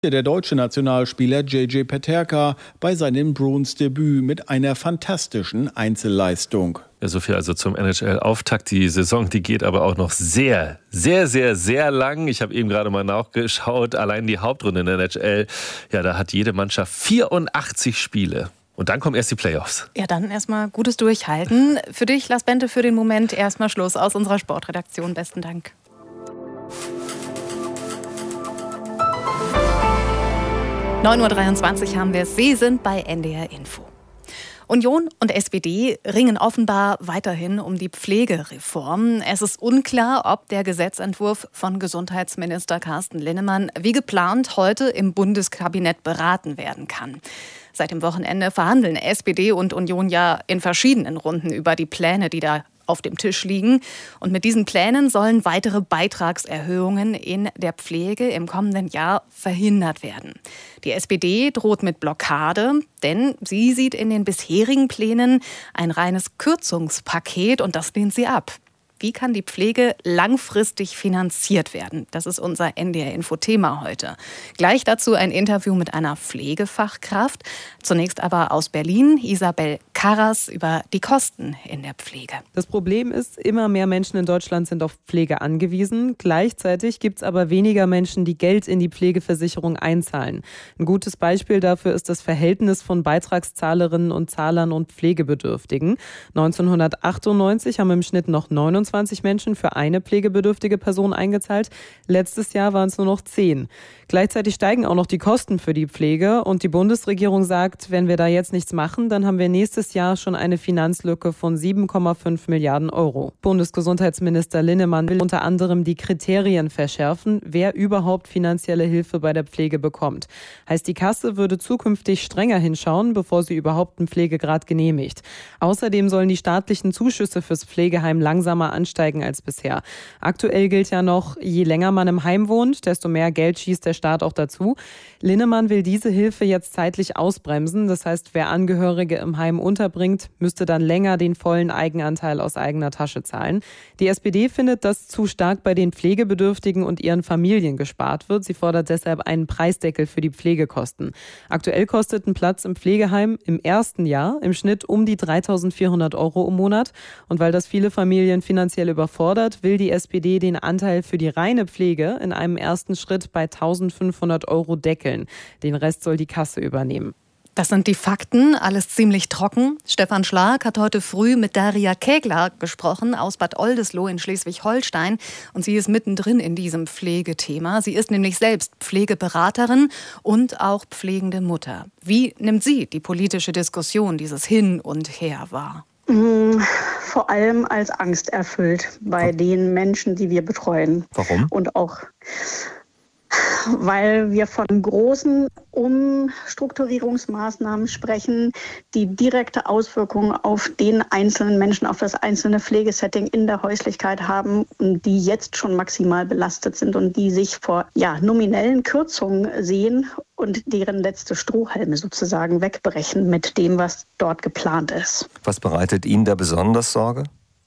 Der deutsche Nationalspieler JJ Peterka bei seinem Bruins-Debüt mit einer fantastischen Einzelleistung. Ja, so viel also zum NHL-Auftakt. Die Saison, die geht aber auch noch sehr, sehr, sehr, sehr lang. Ich habe eben gerade mal nachgeschaut. Allein die Hauptrunde in der NHL, ja, da hat jede Mannschaft 84 Spiele. Und dann kommen erst die Playoffs. Ja, dann erstmal gutes Durchhalten. Für dich, Lars Bente, für den Moment erstmal Schluss aus unserer Sportredaktion. Besten Dank. (9:23 Uhr) haben wir es. Sie sind bei NDR Info. Union und SPD ringen offenbar weiterhin um die Pflegereform. Es ist unklar, ob der Gesetzentwurf von Gesundheitsminister Carsten Linnemann wie geplant heute im Bundeskabinett beraten werden kann. Seit dem Wochenende verhandeln SPD und Union ja in verschiedenen Runden über die Pläne, die da auf dem Tisch liegen. Und mit diesen Plänen sollen weitere Beitragserhöhungen in der Pflege im kommenden Jahr verhindert werden. Die SPD droht mit Blockade, denn sie sieht in den bisherigen Plänen ein reines Kürzungspaket und das lehnt sie ab. Wie kann die Pflege langfristig finanziert werden? Das ist unser NDR-Info-Thema heute. Gleich dazu ein Interview mit einer Pflegefachkraft. Zunächst aber aus Berlin, Isabel Karras über die Kosten in der Pflege. Das Problem ist, immer mehr Menschen in Deutschland sind auf Pflege angewiesen. Gleichzeitig gibt es aber weniger Menschen, die Geld in die Pflegeversicherung einzahlen. Ein gutes Beispiel dafür ist das Verhältnis von Beitragszahlerinnen und Zahlern und Pflegebedürftigen. 1998 haben im Schnitt noch 29 Menschen für eine pflegebedürftige Person eingezahlt. Letztes Jahr waren es nur noch 10. Gleichzeitig steigen auch noch die Kosten für die Pflege. Und die Bundesregierung sagt, wenn wir da jetzt nichts machen, dann haben wir nächstes Jahr schon eine Finanzlücke von 7,5 Milliarden Euro. Bundesgesundheitsminister Linnemann will unter anderem die Kriterien verschärfen, wer überhaupt finanzielle Hilfe bei der Pflege bekommt. Heißt, die Kasse würde zukünftig strenger hinschauen, bevor sie überhaupt einen Pflegegrad genehmigt. Außerdem sollen die staatlichen Zuschüsse fürs Pflegeheim langsamer ansteigen als bisher. Aktuell gilt ja noch, je länger man im Heim wohnt, desto mehr Geld schießt der Staat auch dazu. Linnemann will diese Hilfe jetzt zeitlich ausbremsen. Das heißt, wer Angehörige im Heim unterbringt, müsste dann länger den vollen Eigenanteil aus eigener Tasche zahlen. Die SPD findet, dass zu stark bei den Pflegebedürftigen und ihren Familien gespart wird. Sie fordert deshalb einen Preisdeckel für die Pflegekosten. Aktuell kostet ein Platz im Pflegeheim im ersten Jahr im Schnitt um die 3.400 Euro im Monat. Und weil das viele Familien finanziell überfordert, will die SPD den Anteil für die reine Pflege in einem ersten Schritt bei 1.500 Euro deckeln. Den Rest soll die Kasse übernehmen. Das sind die Fakten, alles ziemlich trocken. Stefan Schlag hat heute früh mit Daria Kägler gesprochen aus Bad Oldesloe in Schleswig-Holstein. Und sie ist mittendrin in diesem Pflegethema. Sie ist nämlich selbst Pflegeberaterin und auch pflegende Mutter. Wie nimmt sie die politische Diskussion, dieses Hin und Her wahr? Vor allem als Angst erfüllt bei den Menschen, die wir betreuen. Warum? Und auch, weil wir von großen Umstrukturierungsmaßnahmen sprechen, die direkte Auswirkungen auf den einzelnen Menschen, auf das einzelne Pflegesetting in der Häuslichkeit haben, die jetzt schon maximal belastet sind und die sich vor nominellen Kürzungen sehen und deren letzte Strohhalme sozusagen wegbrechen mit dem, was dort geplant ist. Was bereitet Ihnen da besonders Sorge?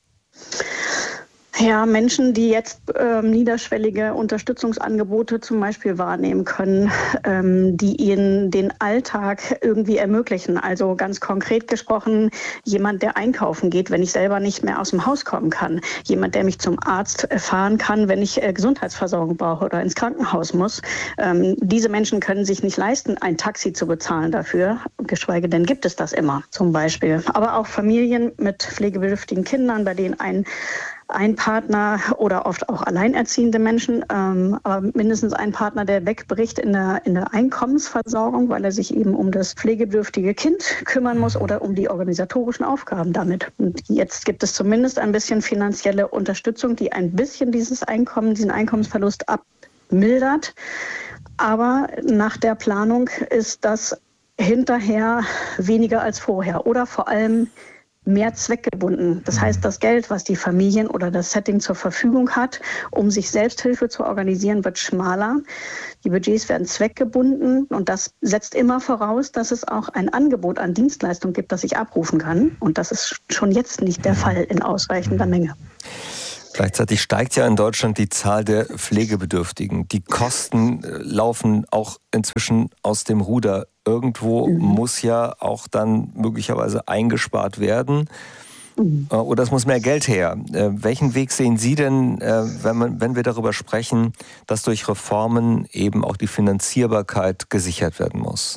Ja, Menschen, die jetzt niederschwellige Unterstützungsangebote zum Beispiel wahrnehmen können, die ihnen den Alltag irgendwie ermöglichen. Also ganz konkret gesprochen, jemand, der einkaufen geht, wenn ich selber nicht mehr aus dem Haus kommen kann. Jemand, der mich zum Arzt fahren kann, wenn ich Gesundheitsversorgung brauche oder ins Krankenhaus muss. Diese Menschen können sich nicht leisten, ein Taxi zu bezahlen dafür. Geschweige denn gibt es das immer zum Beispiel. Aber auch Familien mit pflegebedürftigen Kindern, bei denen ein Partner oder oft auch alleinerziehende Menschen, aber mindestens ein Partner, der wegbricht in der Einkommensversorgung, weil er sich eben um das pflegebedürftige Kind kümmern muss oder um die organisatorischen Aufgaben damit. Und jetzt gibt es zumindest ein bisschen finanzielle Unterstützung, die ein bisschen diesen Einkommensverlust abmildert. Aber nach der Planung ist das hinterher weniger als vorher oder vor allem mehr zweckgebunden. Das heißt, das Geld, was die Familien oder das Setting zur Verfügung hat, um sich Selbsthilfe zu organisieren, wird schmaler. Die Budgets werden zweckgebunden und das setzt immer voraus, dass es auch ein Angebot an Dienstleistung gibt, das ich abrufen kann. Und das ist schon jetzt nicht der Fall in ausreichender Menge. Gleichzeitig steigt ja in Deutschland die Zahl der Pflegebedürftigen. Die Kosten laufen auch inzwischen aus dem Ruder. Irgendwo muss ja auch dann möglicherweise eingespart werden. Oder es muss mehr Geld her. Welchen Weg sehen Sie denn, wenn wir darüber sprechen, dass durch Reformen eben auch die Finanzierbarkeit gesichert werden muss?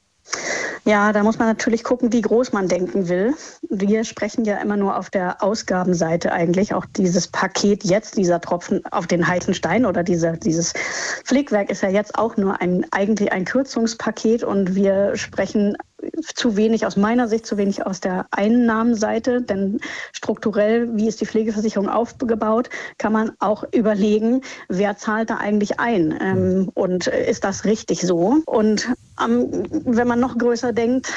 Ja, da muss man natürlich gucken, wie groß man denken will. Wir sprechen ja immer nur auf der Ausgabenseite eigentlich. Auch dieses Paket jetzt, dieser Tropfen auf den heißen Stein oder dieses Flickwerk ist ja jetzt auch nur eigentlich ein Kürzungspaket. Und wir sprechen aus meiner Sicht zu wenig aus der Einnahmenseite. Denn strukturell, wie ist die Pflegeversicherung aufgebaut, kann man auch überlegen, wer zahlt da eigentlich ein und ist das richtig so? Und wenn man noch größer denkt,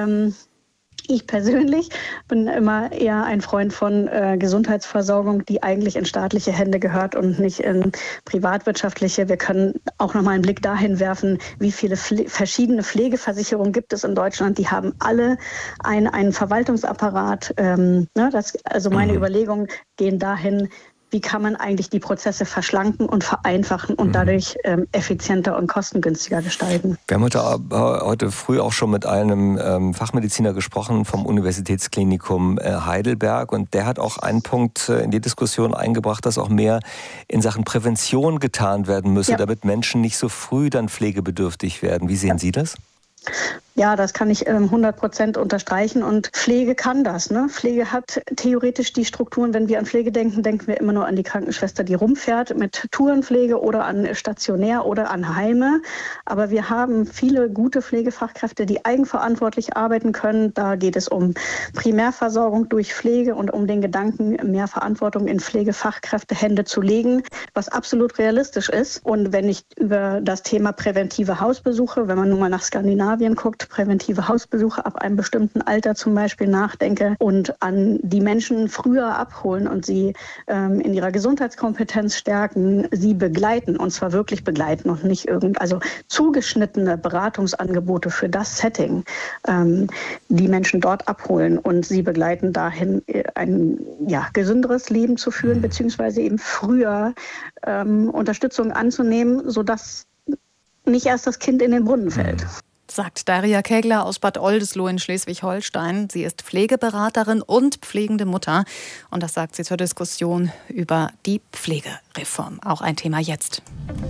ich persönlich bin immer eher ein Freund von Gesundheitsversorgung, die eigentlich in staatliche Hände gehört und nicht in privatwirtschaftliche. Wir können auch noch mal einen Blick dahin werfen, wie viele verschiedene Pflegeversicherungen gibt es in Deutschland. Die haben alle einen Verwaltungsapparat. Also meine Überlegungen gehen dahin, wie kann man eigentlich die Prozesse verschlanken und vereinfachen und dadurch effizienter und kostengünstiger gestalten. Wir haben heute früh auch schon mit einem Fachmediziner gesprochen vom Universitätsklinikum Heidelberg, und der hat auch einen Punkt in die Diskussion eingebracht, dass auch mehr in Sachen Prävention getan werden müsse, damit Menschen nicht so früh dann pflegebedürftig werden. Wie sehen Sie das? Ja, das kann ich 100% unterstreichen, und Pflege kann das. Ne? Pflege hat theoretisch die Strukturen. Wenn wir an Pflege denken, denken wir immer nur an die Krankenschwester, die rumfährt mit Tourenpflege oder an stationär oder an Heime. Aber wir haben viele gute Pflegefachkräfte, die eigenverantwortlich arbeiten können. Da geht es um Primärversorgung durch Pflege und um den Gedanken, mehr Verantwortung in Pflegefachkräftehände zu legen, was absolut realistisch ist. Und wenn ich über das Thema präventive Hausbesuche, wenn man nun mal nach Skandinavien guckt, präventive Hausbesuche ab einem bestimmten Alter zum Beispiel nachdenke und an die Menschen früher abholen und sie in ihrer Gesundheitskompetenz stärken, sie begleiten, und zwar wirklich begleiten und nicht also zugeschnittene Beratungsangebote für das Setting, die Menschen dort abholen und sie begleiten dahin, ein gesünderes Leben zu führen, beziehungsweise eben früher Unterstützung anzunehmen, sodass nicht erst das Kind in den Brunnen fällt. Sagt Daria Kegler aus Bad Oldesloe in Schleswig-Holstein. Sie ist Pflegeberaterin und pflegende Mutter. Und das sagt sie zur Diskussion über die Pflegereform. Auch ein Thema jetzt.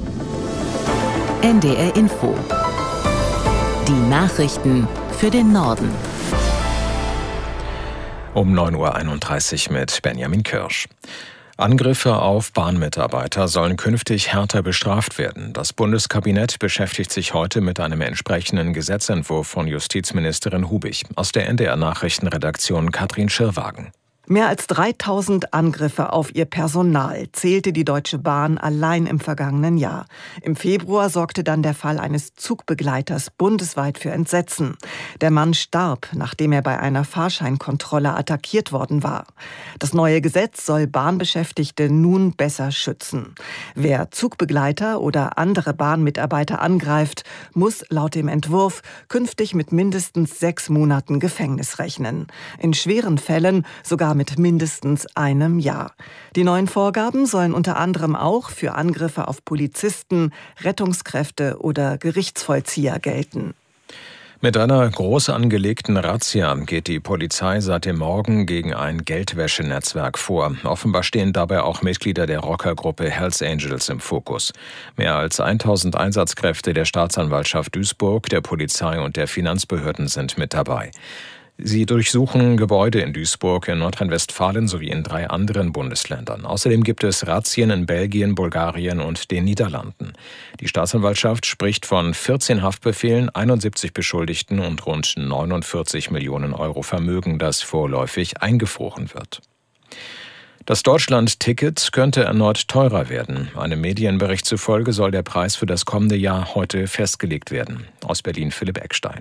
NDR Info. Die Nachrichten für den Norden. Um 9.31 Uhr mit Benjamin Kirsch. Angriffe auf Bahnmitarbeiter sollen künftig härter bestraft werden. Das Bundeskabinett beschäftigt sich heute mit einem entsprechenden Gesetzentwurf von Justizministerin Hubig. Aus der NDR-Nachrichtenredaktion Katrin Schirrwagen. Mehr als 3000 Angriffe auf ihr Personal zählte die Deutsche Bahn allein im vergangenen Jahr. Im Februar sorgte dann der Fall eines Zugbegleiters bundesweit für Entsetzen. Der Mann starb, nachdem er bei einer Fahrscheinkontrolle attackiert worden war. Das neue Gesetz soll Bahnbeschäftigte nun besser schützen. Wer Zugbegleiter oder andere Bahnmitarbeiter angreift, muss laut dem Entwurf künftig mit mindestens 6 Monaten Gefängnis rechnen. In schweren Fällen sogar mit mindestens einem Jahr. Die neuen Vorgaben sollen unter anderem auch für Angriffe auf Polizisten, Rettungskräfte oder Gerichtsvollzieher gelten. Mit einer groß angelegten Razzia geht die Polizei seit dem Morgen gegen ein Geldwäschenetzwerk vor. Offenbar stehen dabei auch Mitglieder der Rockergruppe Hells Angels im Fokus. Mehr als 1000 Einsatzkräfte der Staatsanwaltschaft Duisburg, der Polizei und der Finanzbehörden sind mit dabei. Sie durchsuchen Gebäude in Duisburg, in Nordrhein-Westfalen sowie in 3 anderen Bundesländern. Außerdem gibt es Razzien in Belgien, Bulgarien und den Niederlanden. Die Staatsanwaltschaft spricht von 14 Haftbefehlen, 71 Beschuldigten und rund 49 Millionen Euro Vermögen, das vorläufig eingefroren wird. Das Deutschland-Ticket könnte erneut teurer werden. Einem Medienbericht zufolge soll der Preis für das kommende Jahr heute festgelegt werden. Aus Berlin Philipp Eckstein.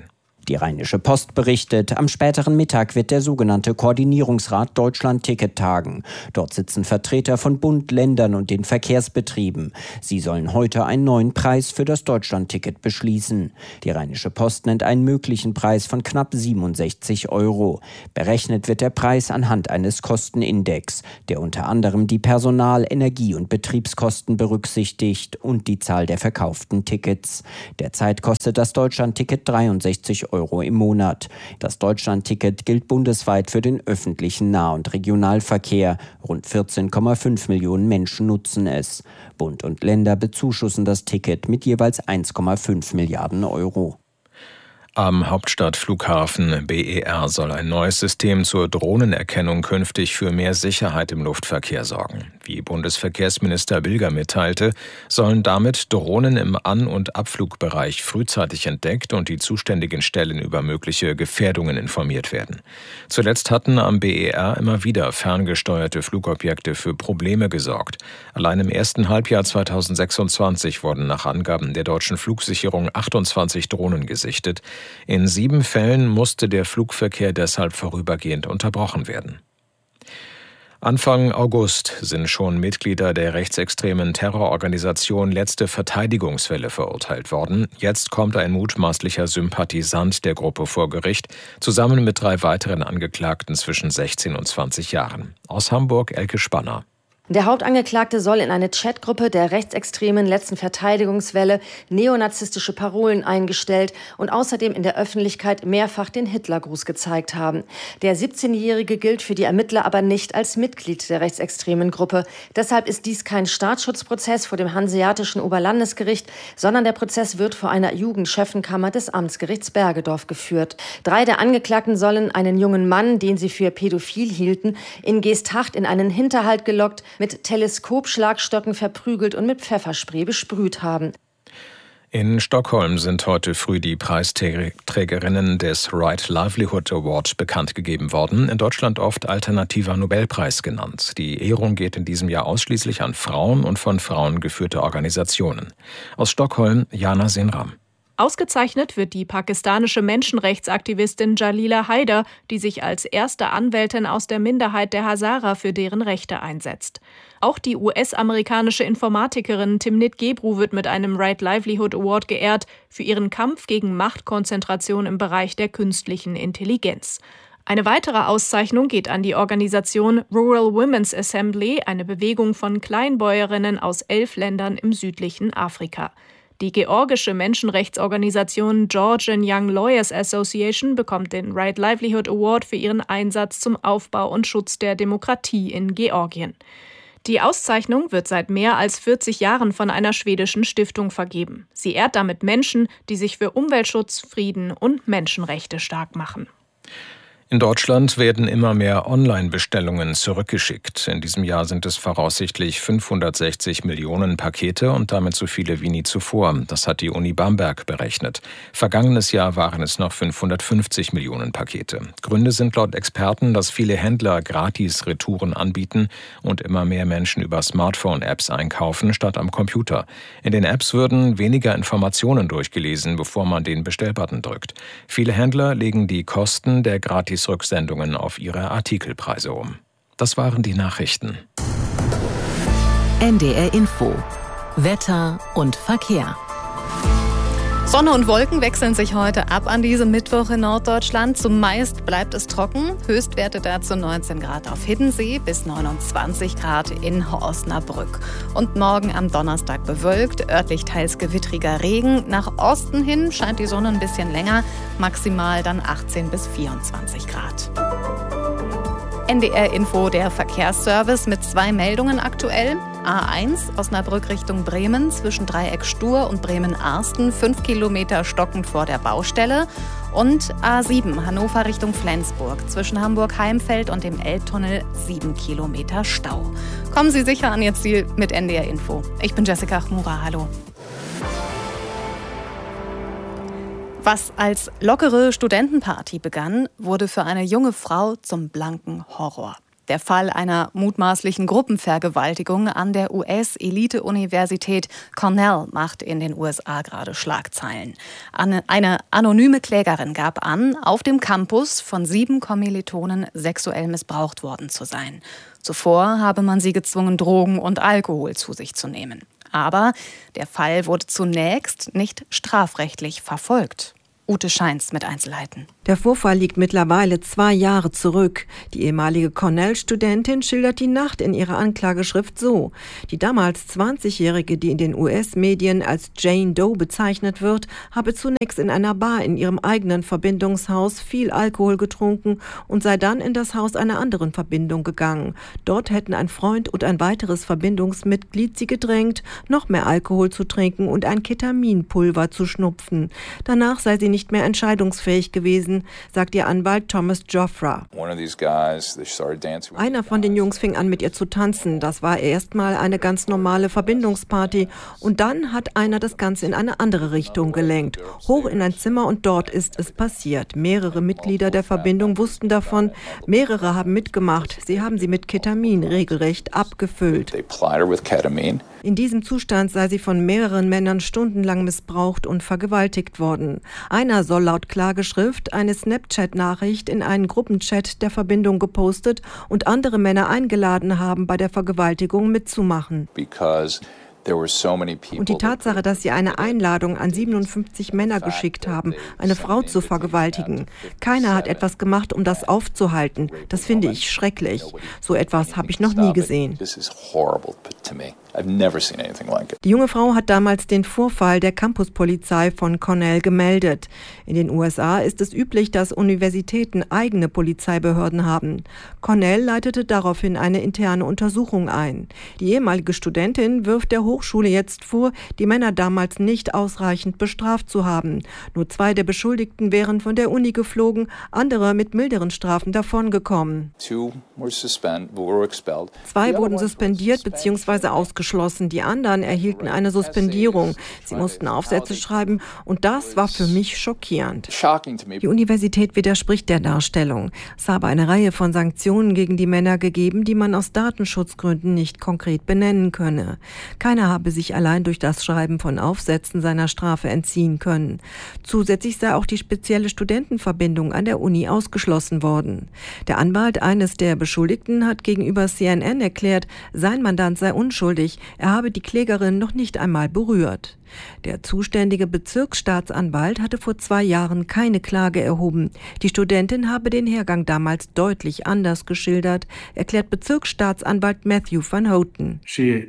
Die Rheinische Post berichtet, am späteren Mittag wird der sogenannte Koordinierungsrat Deutschland-Ticket tagen. Dort sitzen Vertreter von Bund, Ländern und den Verkehrsbetrieben. Sie sollen heute einen neuen Preis für das Deutschland-Ticket beschließen. Die Rheinische Post nennt einen möglichen Preis von knapp 67 €. Berechnet wird der Preis anhand eines Kostenindex, der unter anderem die Personal-, Energie- und Betriebskosten berücksichtigt und die Zahl der verkauften Tickets. Derzeit kostet das Deutschland-Ticket 63 € im Monat. Das Deutschland-Ticket gilt bundesweit für den öffentlichen Nah- und Regionalverkehr. Rund 14,5 Millionen Menschen nutzen es. Bund und Länder bezuschussen das Ticket mit jeweils 1,5 Milliarden €. Am Hauptstadtflughafen BER soll ein neues System zur Drohnenerkennung künftig für mehr Sicherheit im Luftverkehr sorgen. Wie Bundesverkehrsminister Bilger mitteilte, sollen damit Drohnen im An- und Abflugbereich frühzeitig entdeckt und die zuständigen Stellen über mögliche Gefährdungen informiert werden. Zuletzt hatten am BER immer wieder ferngesteuerte Flugobjekte für Probleme gesorgt. Allein im ersten Halbjahr 2026 wurden nach Angaben der deutschen Flugsicherung 28 Drohnen gesichtet. In 7 Fällen musste der Flugverkehr deshalb vorübergehend unterbrochen werden. Anfang August sind schon Mitglieder der rechtsextremen Terrororganisation Letzte Verteidigungswelle verurteilt worden. Jetzt kommt ein mutmaßlicher Sympathisant der Gruppe vor Gericht, zusammen mit 3 weiteren Angeklagten zwischen 16 und 20 Jahren. Aus Hamburg Elke Spanner. Der Hauptangeklagte soll in eine Chatgruppe der rechtsextremen Letzten Verteidigungswelle neonazistische Parolen eingestellt und außerdem in der Öffentlichkeit mehrfach den Hitlergruß gezeigt haben. Der 17-Jährige gilt für die Ermittler aber nicht als Mitglied der rechtsextremen Gruppe. Deshalb ist dies kein Staatsschutzprozess vor dem Hanseatischen Oberlandesgericht, sondern der Prozess wird vor einer Jugendchefenkammer des Amtsgerichts Bergedorf geführt. 3 der Angeklagten sollen einen jungen Mann, den sie für pädophil hielten, in Geesthacht in einen Hinterhalt gelockt, mit Teleskopschlagstöcken verprügelt und mit Pfefferspray besprüht haben. In Stockholm sind heute früh die Preisträgerinnen des Right Livelihood Award bekannt gegeben worden, in Deutschland oft alternativer Nobelpreis genannt. Die Ehrung geht in diesem Jahr ausschließlich an Frauen und von Frauen geführte Organisationen. Aus Stockholm Jana Senram. Ausgezeichnet wird die pakistanische Menschenrechtsaktivistin Jalila Haider, die sich als erste Anwältin aus der Minderheit der Hazara für deren Rechte einsetzt. Auch die US-amerikanische Informatikerin Timnit Gebru wird mit einem Right Livelihood Award geehrt für ihren Kampf gegen Machtkonzentration im Bereich der künstlichen Intelligenz. Eine weitere Auszeichnung geht an die Organisation Rural Women's Assembly, eine Bewegung von Kleinbäuerinnen aus 11 Ländern im südlichen Afrika. Die georgische Menschenrechtsorganisation Georgian Young Lawyers Association bekommt den Right Livelihood Award für ihren Einsatz zum Aufbau und Schutz der Demokratie in Georgien. Die Auszeichnung wird seit mehr als 40 Jahren von einer schwedischen Stiftung vergeben. Sie ehrt damit Menschen, die sich für Umweltschutz, Frieden und Menschenrechte stark machen. In Deutschland werden immer mehr Online-Bestellungen zurückgeschickt. In diesem Jahr sind es voraussichtlich 560 Millionen Pakete und damit so viele wie nie zuvor. Das hat die Uni Bamberg berechnet. Vergangenes Jahr waren es noch 550 Millionen Pakete. Gründe sind laut Experten, dass viele Händler Gratis-Retouren anbieten und immer mehr Menschen über Smartphone-Apps einkaufen statt am Computer. In den Apps würden weniger Informationen durchgelesen, bevor man den Bestellbutton drückt. Viele Händler legen die Kosten der Gratis-Rücksendungen auf ihre Artikelpreise um. Das waren die Nachrichten. NDR Info. Wetter und Verkehr. Sonne und Wolken wechseln sich heute ab an diesem Mittwoch in Norddeutschland. Zumeist bleibt es trocken. Höchstwerte dazu 19 Grad auf Hiddensee bis 29 Grad in Osnabrück. Und morgen am Donnerstag bewölkt, örtlich teils gewittriger Regen. Nach Osten hin scheint die Sonne ein bisschen länger, maximal dann 18 bis 24 Grad. NDR Info, der Verkehrsservice mit 2 Meldungen aktuell. A1 Osnabrück Richtung Bremen zwischen Dreieck Stur und Bremen-Arsten 5 Kilometer stockend vor der Baustelle. Und A7 Hannover Richtung Flensburg zwischen Hamburg-Heimfeld und dem Elbtunnel 7 Kilometer Stau. Kommen Sie sicher an Ihr Ziel mit NDR Info. Ich bin Jessica Chmura, hallo. Was als lockere Studentenparty begann, wurde für eine junge Frau zum blanken Horror. Der Fall einer mutmaßlichen Gruppenvergewaltigung an der US-Elite-Universität Cornell macht in den USA gerade Schlagzeilen. Eine anonyme Klägerin gab an, auf dem Campus von 7 Kommilitonen sexuell missbraucht worden zu sein. Zuvor habe man sie gezwungen, Drogen und Alkohol zu sich zu nehmen. Aber der Fall wurde zunächst nicht strafrechtlich verfolgt. Ute Scheins mit Einzelheiten. Der Vorfall liegt mittlerweile 2 Jahre zurück. Die ehemalige Cornell-Studentin schildert die Nacht in ihrer Anklageschrift so. Die damals 20-Jährige, die in den US-Medien als Jane Doe bezeichnet wird, habe zunächst in einer Bar in ihrem eigenen Verbindungshaus viel Alkohol getrunken und sei dann in das Haus einer anderen Verbindung gegangen. Dort hätten ein Freund und ein weiteres Verbindungsmitglied sie gedrängt, noch mehr Alkohol zu trinken und ein Ketaminpulver zu schnupfen. Danach sei sie nicht mehr entscheidungsfähig gewesen, sagt ihr Anwalt Thomas Joffra. Einer von den Jungs fing an, mit ihr zu tanzen. Das war erstmal eine ganz normale Verbindungsparty. Und dann hat einer das Ganze in eine andere Richtung gelenkt. Hoch in ein Zimmer und dort ist es passiert. Mehrere Mitglieder der Verbindung wussten davon. Mehrere haben mitgemacht. Sie haben sie mit Ketamin regelrecht abgefüllt. In diesem Zustand sei sie von mehreren Männern stundenlang missbraucht und vergewaltigt worden. Einer soll laut Klageschrift eine Snapchat-Nachricht in einen Gruppenchat der Verbindung gepostet und andere Männer eingeladen haben, bei der Vergewaltigung mitzumachen. Und die Tatsache, dass sie eine Einladung an 57 Männer geschickt haben, eine Frau zu vergewaltigen. Keiner hat etwas gemacht, um das aufzuhalten. Das finde ich schrecklich. So etwas habe ich noch nie gesehen. Die junge Frau hat damals den Vorfall der Campuspolizei von Cornell gemeldet. In den USA ist es üblich, dass Universitäten eigene Polizeibehörden haben. Cornell leitete daraufhin eine interne Untersuchung ein. Die ehemalige Studentin wirft der Hochschule jetzt vor, die Männer damals nicht ausreichend bestraft zu haben. Nur 2 der Beschuldigten wären von der Uni geflogen, andere mit milderen Strafen davongekommen. 2 wurden suspendiert bzw. ausgeschlossen. Die anderen erhielten eine Suspendierung. Sie mussten Aufsätze schreiben und das war für mich schockierend. Die Universität widerspricht der Darstellung. Es habe eine Reihe von Sanktionen gegen die Männer gegeben, die man aus Datenschutzgründen nicht konkret benennen könne. Keiner habe sich allein durch das Schreiben von Aufsätzen seiner Strafe entziehen können. Zusätzlich sei auch die spezielle Studentenverbindung an der Uni ausgeschlossen worden. Der Anwalt eines der Beschuldigten hat gegenüber CNN erklärt, sein Mandant sei unschuldig. Er habe die Klägerin noch nicht einmal berührt. Der zuständige Bezirksstaatsanwalt hatte vor 2 Jahren keine Klage erhoben. Die Studentin habe den Hergang damals deutlich anders geschildert, erklärt Bezirksstaatsanwalt Matthew van Houten.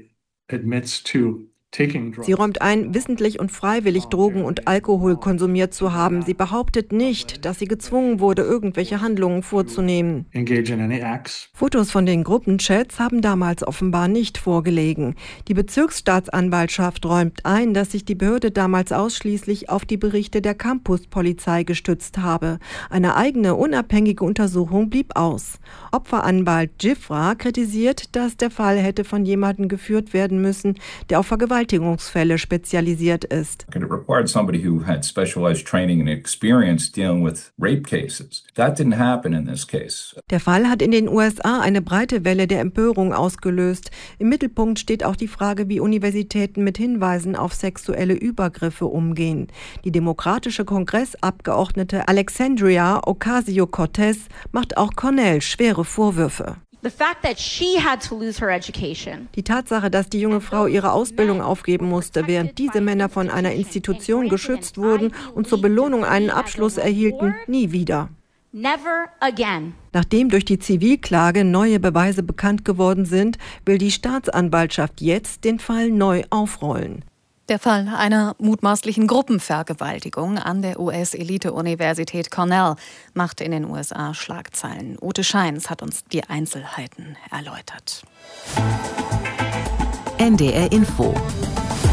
Sie räumt ein, wissentlich und freiwillig Drogen und Alkohol konsumiert zu haben. Sie behauptet nicht, dass sie gezwungen wurde, irgendwelche Handlungen vorzunehmen. Fotos von den Gruppenchats haben damals offenbar nicht vorgelegen. Die Bezirksstaatsanwaltschaft räumt ein, dass sich die Behörde damals ausschließlich auf die Berichte der Campuspolizei gestützt habe. Eine eigene, unabhängige Untersuchung blieb aus. Opferanwalt Joffra kritisiert, dass der Fall hätte von jemandem geführt werden müssen, der auf Vergewaltigungsfälle spezialisiert ist. It required somebody who had specialized training and experience dealing with rape cases. That didn't happen in this case. Der Fall hat in den USA eine breite Welle der Empörung ausgelöst. Im Mittelpunkt steht auch die Frage, wie Universitäten mit Hinweisen auf sexuelle Übergriffe umgehen. Die demokratische Kongressabgeordnete Alexandria Ocasio-Cortez macht auch Cornell schwere Vorwürfe. Die Tatsache, dass die junge Frau ihre Ausbildung aufgeben musste, während diese Männer von einer Institution geschützt wurden und zur Belohnung einen Abschluss erhielten, nie wieder. Nachdem durch die Zivilklage neue Beweise bekannt geworden sind, will die Staatsanwaltschaft jetzt den Fall neu aufrollen. Der Fall einer mutmaßlichen Gruppenvergewaltigung an der US-Elite-Universität Cornell macht in den USA Schlagzeilen. Ute Scheins hat uns die Einzelheiten erläutert. NDR Info.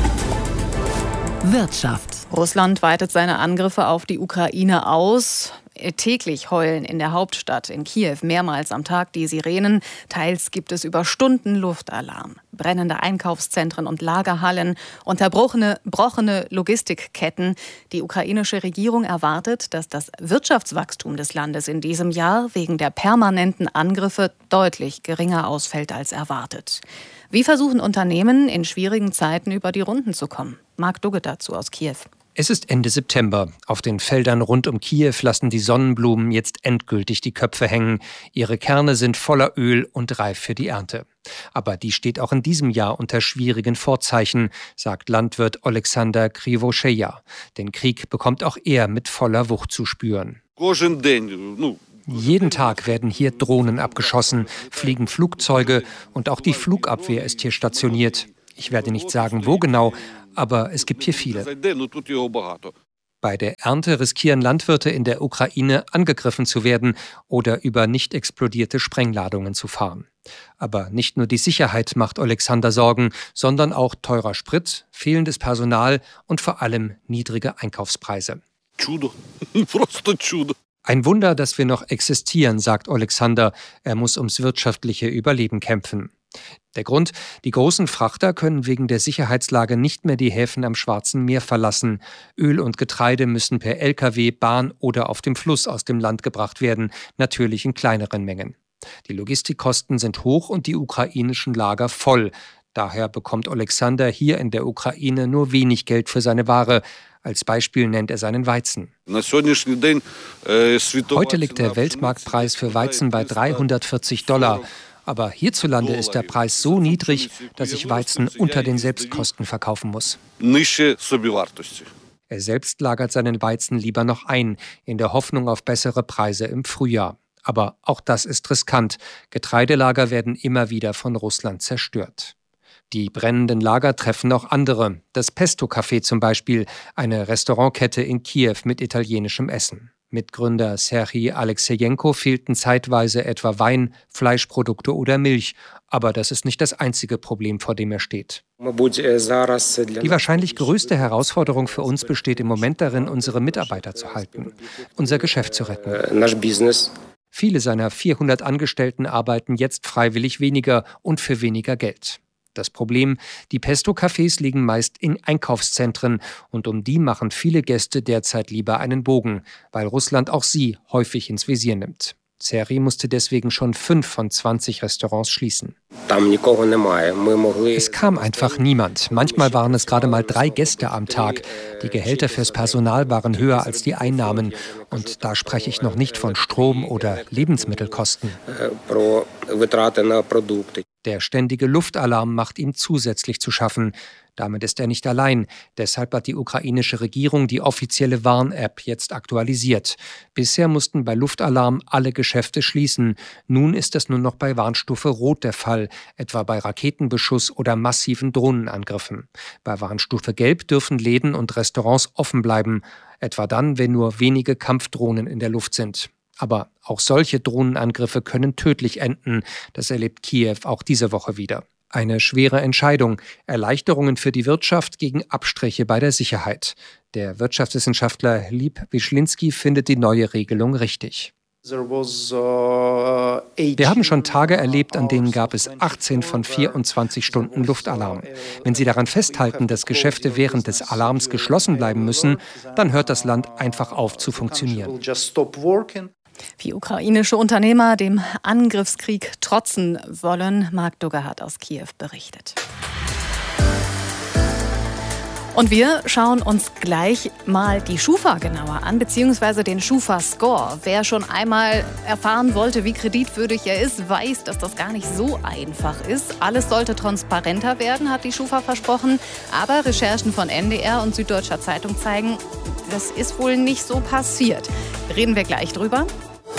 Wirtschaft. Russland weitet seine Angriffe auf die Ukraine aus. Täglich heulen in der Hauptstadt, in Kiew, mehrmals am Tag die Sirenen. Teils gibt es über Stunden Luftalarm. Brennende Einkaufszentren und Lagerhallen, unterbrochene Logistikketten. Die ukrainische Regierung erwartet, dass das Wirtschaftswachstum des Landes in diesem Jahr wegen der permanenten Angriffe deutlich geringer ausfällt als erwartet. Wie versuchen Unternehmen in schwierigen Zeiten über die Runden zu kommen? Marc Dugge dazu aus Kiew. Es ist Ende September. Auf den Feldern rund um Kiew lassen die Sonnenblumen jetzt endgültig die Köpfe hängen. Ihre Kerne sind voller Öl und reif für die Ernte. Aber die steht auch in diesem Jahr unter schwierigen Vorzeichen, sagt Landwirt Oleksandr Krivoscheja. Den Krieg bekommt auch er mit voller Wucht zu spüren. Jeden Tag werden hier Drohnen abgeschossen, fliegen Flugzeuge und auch die Flugabwehr ist hier stationiert. Ich werde nicht sagen, wo genau, aber es gibt hier viele. Bei der Ernte riskieren Landwirte in der Ukraine, angegriffen zu werden oder über nicht explodierte Sprengladungen zu fahren. Aber nicht nur die Sicherheit macht Oleksandr Sorgen, sondern auch teurer Sprit, fehlendes Personal und vor allem niedrige Einkaufspreise. Ein Wunder, dass wir noch existieren, sagt Oleksandr. Er muss ums wirtschaftliche Überleben kämpfen. Der Grund: Die großen Frachter können wegen der Sicherheitslage nicht mehr die Häfen am Schwarzen Meer verlassen. Öl und Getreide müssen per Lkw, Bahn oder auf dem Fluss aus dem Land gebracht werden, natürlich in kleineren Mengen. Die Logistikkosten sind hoch und die ukrainischen Lager voll. Daher bekommt Oleksandr hier in der Ukraine nur wenig Geld für seine Ware. Als Beispiel nennt er seinen Weizen. Heute liegt der Weltmarktpreis für Weizen bei $340. Aber hierzulande ist der Preis so niedrig, dass ich Weizen unter den Selbstkosten verkaufen muss. Er selbst lagert seinen Weizen lieber noch ein, in der Hoffnung auf bessere Preise im Frühjahr. Aber auch das ist riskant. Getreidelager werden immer wieder von Russland zerstört. Die brennenden Lager treffen auch andere. Das Pesto Café zum Beispiel, eine Restaurantkette in Kiew mit italienischem Essen. Mitgründer Serhij Alexejenko fehlten zeitweise etwa Wein, Fleischprodukte oder Milch. Aber das ist nicht das einzige Problem, vor dem er steht. Die wahrscheinlich größte Herausforderung für uns besteht im Moment darin, unsere Mitarbeiter zu halten, unser Geschäft zu retten. Viele seiner 400 Angestellten arbeiten jetzt freiwillig weniger und für weniger Geld. Das Problem: Die Pesto-Cafés liegen meist in Einkaufszentren und um die machen viele Gäste derzeit lieber einen Bogen, weil Russland auch sie häufig ins Visier nimmt. Serhij musste deswegen schon 5 von 20 Restaurants schließen. Es kam einfach niemand. Manchmal waren es gerade mal 3 Gäste am Tag. Die Gehälter fürs Personal waren höher als die Einnahmen. Und da spreche ich noch nicht von Strom- oder Lebensmittelkosten. Der ständige Luftalarm macht ihm zusätzlich zu schaffen. Damit ist er nicht allein. Deshalb hat die ukrainische Regierung die offizielle Warn-App jetzt aktualisiert. Bisher mussten bei Luftalarm alle Geschäfte schließen. Nun ist das nur noch bei Warnstufe Rot der Fall, etwa bei Raketenbeschuss oder massiven Drohnenangriffen. Bei Warnstufe Gelb dürfen Läden und Restaurants offen bleiben, etwa dann, wenn nur wenige Kampfdrohnen in der Luft sind. Aber auch solche Drohnenangriffe können tödlich enden. Das erlebt Kiew auch diese Woche wieder. Eine schwere Entscheidung. Erleichterungen für die Wirtschaft gegen Abstriche bei der Sicherheit. Der Wirtschaftswissenschaftler Lip Wischlinski findet die neue Regelung richtig. Wir haben schon Tage erlebt, an denen gab es 18 von 24 Stunden Luftalarm. Wenn Sie daran festhalten, dass Geschäfte während des Alarms geschlossen bleiben müssen, dann hört das Land einfach auf zu funktionieren. Wie ukrainische Unternehmer dem Angriffskrieg trotzen wollen, Marc Dugge hat aus Kiew berichtet. Und wir schauen uns gleich mal die Schufa genauer an, beziehungsweise den Schufa-Score. Wer schon einmal erfahren wollte, wie kreditwürdig er ist, weiß, dass das gar nicht so einfach ist. Alles sollte transparenter werden, hat die Schufa versprochen. Aber Recherchen von NDR und Süddeutscher Zeitung zeigen, das ist wohl nicht so passiert. Reden wir gleich drüber.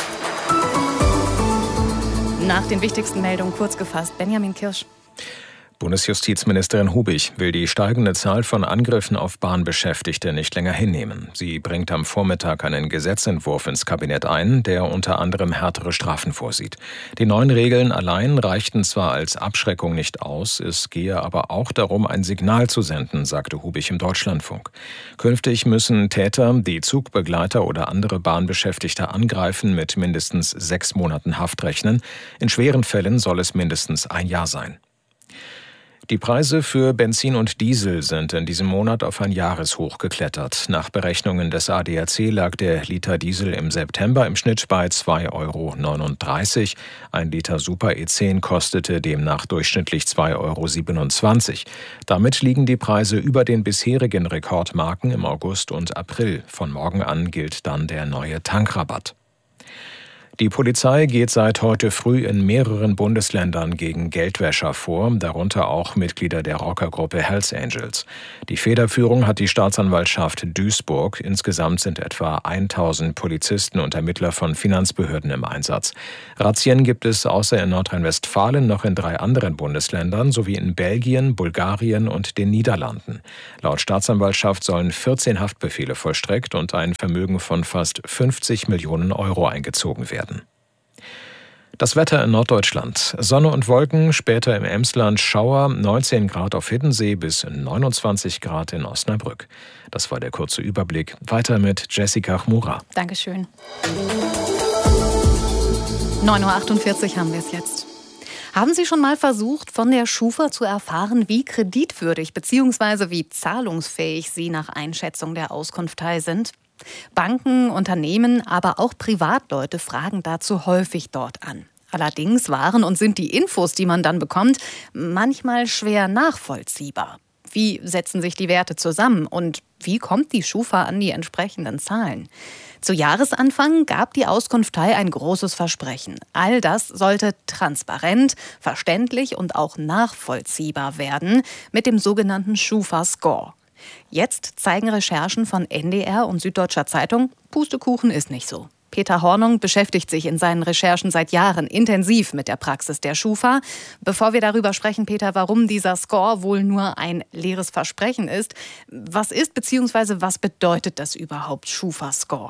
Nach den wichtigsten Meldungen kurz gefasst, Benjamin Kirsch. Bundesjustizministerin Hubig will die steigende Zahl von Angriffen auf Bahnbeschäftigte nicht länger hinnehmen. Sie bringt am Vormittag einen Gesetzentwurf ins Kabinett ein, der unter anderem härtere Strafen vorsieht. Die neuen Regeln allein reichten zwar als Abschreckung nicht aus, es gehe aber auch darum, ein Signal zu senden, sagte Hubig im Deutschlandfunk. Künftig müssen Täter, die Zugbegleiter oder andere Bahnbeschäftigte angreifen, mit mindestens 6 Monaten Haft rechnen. In schweren Fällen soll es mindestens 1 Jahr sein. Die Preise für Benzin und Diesel sind in diesem Monat auf ein Jahreshoch geklettert. Nach Berechnungen des ADAC lag der Liter Diesel im September im Schnitt bei 2,39 €. Ein Liter Super E10 kostete demnach durchschnittlich 2,27 €. Damit liegen die Preise über den bisherigen Rekordmarken im August und April. Von morgen an gilt dann der neue Tankrabatt. Die Polizei geht seit heute früh in mehreren Bundesländern gegen Geldwäscher vor, darunter auch Mitglieder der Rockergruppe Hells Angels. Die Federführung hat die Staatsanwaltschaft Duisburg. Insgesamt sind etwa 1000 Polizisten und Ermittler von Finanzbehörden im Einsatz. Razzien gibt es außer in Nordrhein-Westfalen noch in 3 anderen Bundesländern sowie in Belgien, Bulgarien und den Niederlanden. Laut Staatsanwaltschaft sollen 14 Haftbefehle vollstreckt und ein Vermögen von fast 50 Millionen € eingezogen werden. Das Wetter in Norddeutschland. Sonne und Wolken, später im Emsland Schauer, 19 Grad auf Hiddensee bis 29 Grad in Osnabrück. Das war der kurze Überblick. Weiter mit Jessica Chmura. Dankeschön. 9:48 Uhr haben wir es jetzt. Haben Sie schon mal versucht, von der Schufa zu erfahren, wie kreditwürdig bzw. wie zahlungsfähig Sie nach Einschätzung der Auskunftei sind? Banken, Unternehmen, aber auch Privatleute fragen dazu häufig dort an. Allerdings waren und sind die Infos, die man dann bekommt, manchmal schwer nachvollziehbar. Wie setzen sich die Werte zusammen und wie kommt die Schufa an die entsprechenden Zahlen? Zu Jahresanfang gab die Auskunftei ein großes Versprechen. All das sollte transparent, verständlich und auch nachvollziehbar werden mit dem sogenannten Schufa-Score. Jetzt zeigen Recherchen von NDR und Süddeutscher Zeitung, Pustekuchen ist nicht so. Peter Hornung beschäftigt sich in seinen Recherchen seit Jahren intensiv mit der Praxis der Schufa. Bevor wir darüber sprechen, Peter, warum dieser Score wohl nur ein leeres Versprechen ist, was ist bzw. was bedeutet das überhaupt, Schufa-Score?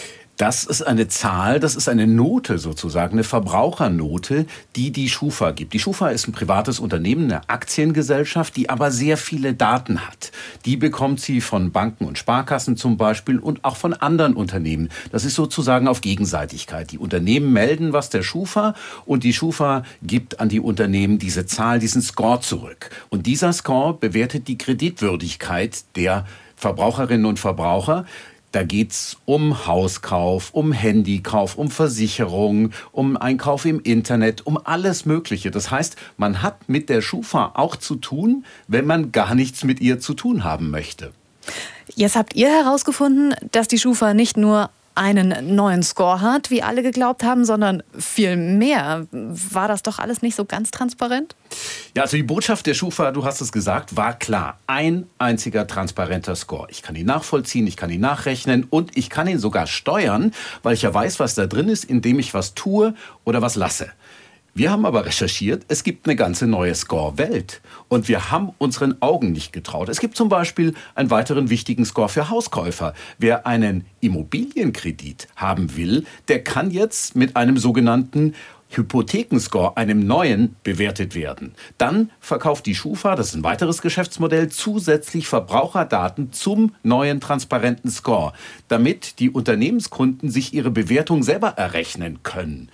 Das ist eine Zahl, das ist eine Note sozusagen, eine Verbrauchernote, die die Schufa gibt. Die Schufa ist ein privates Unternehmen, eine Aktiengesellschaft, die aber sehr viele Daten hat. Die bekommt sie von Banken und Sparkassen zum Beispiel und auch von anderen Unternehmen. Das ist sozusagen auf Gegenseitigkeit. Die Unternehmen melden was der Schufa und die Schufa gibt an die Unternehmen diese Zahl, diesen Score zurück. Und dieser Score bewertet die Kreditwürdigkeit der Verbraucherinnen und Verbraucher. Da geht's um Hauskauf, um Handykauf, um Versicherung, um Einkauf im Internet, um alles Mögliche. Das heißt, man hat mit der Schufa auch zu tun, wenn man gar nichts mit ihr zu tun haben möchte. Jetzt habt ihr herausgefunden, dass die Schufa nicht nur einen neuen Score hat, wie alle geglaubt haben, sondern viel mehr. War das doch alles nicht so ganz transparent? Ja, also die Botschaft der Schufa, du hast es gesagt, war klar. Ein einziger transparenter Score. Ich kann ihn nachvollziehen, ich kann ihn nachrechnen und ich kann ihn sogar steuern, weil ich ja weiß, was da drin ist, indem ich was tue oder was lasse. Wir haben aber recherchiert, es gibt eine ganze neue Score-Welt. Und wir haben unseren Augen nicht getraut. Es gibt zum Beispiel einen weiteren wichtigen Score für Hauskäufer. Wer einen Immobilienkredit haben will, der kann jetzt mit einem sogenannten Hypothekenscore, einem neuen, bewertet werden. Dann verkauft die Schufa, das ist ein weiteres Geschäftsmodell, zusätzlich Verbraucherdaten zum neuen transparenten Score, damit die Unternehmenskunden sich ihre Bewertung selber errechnen können.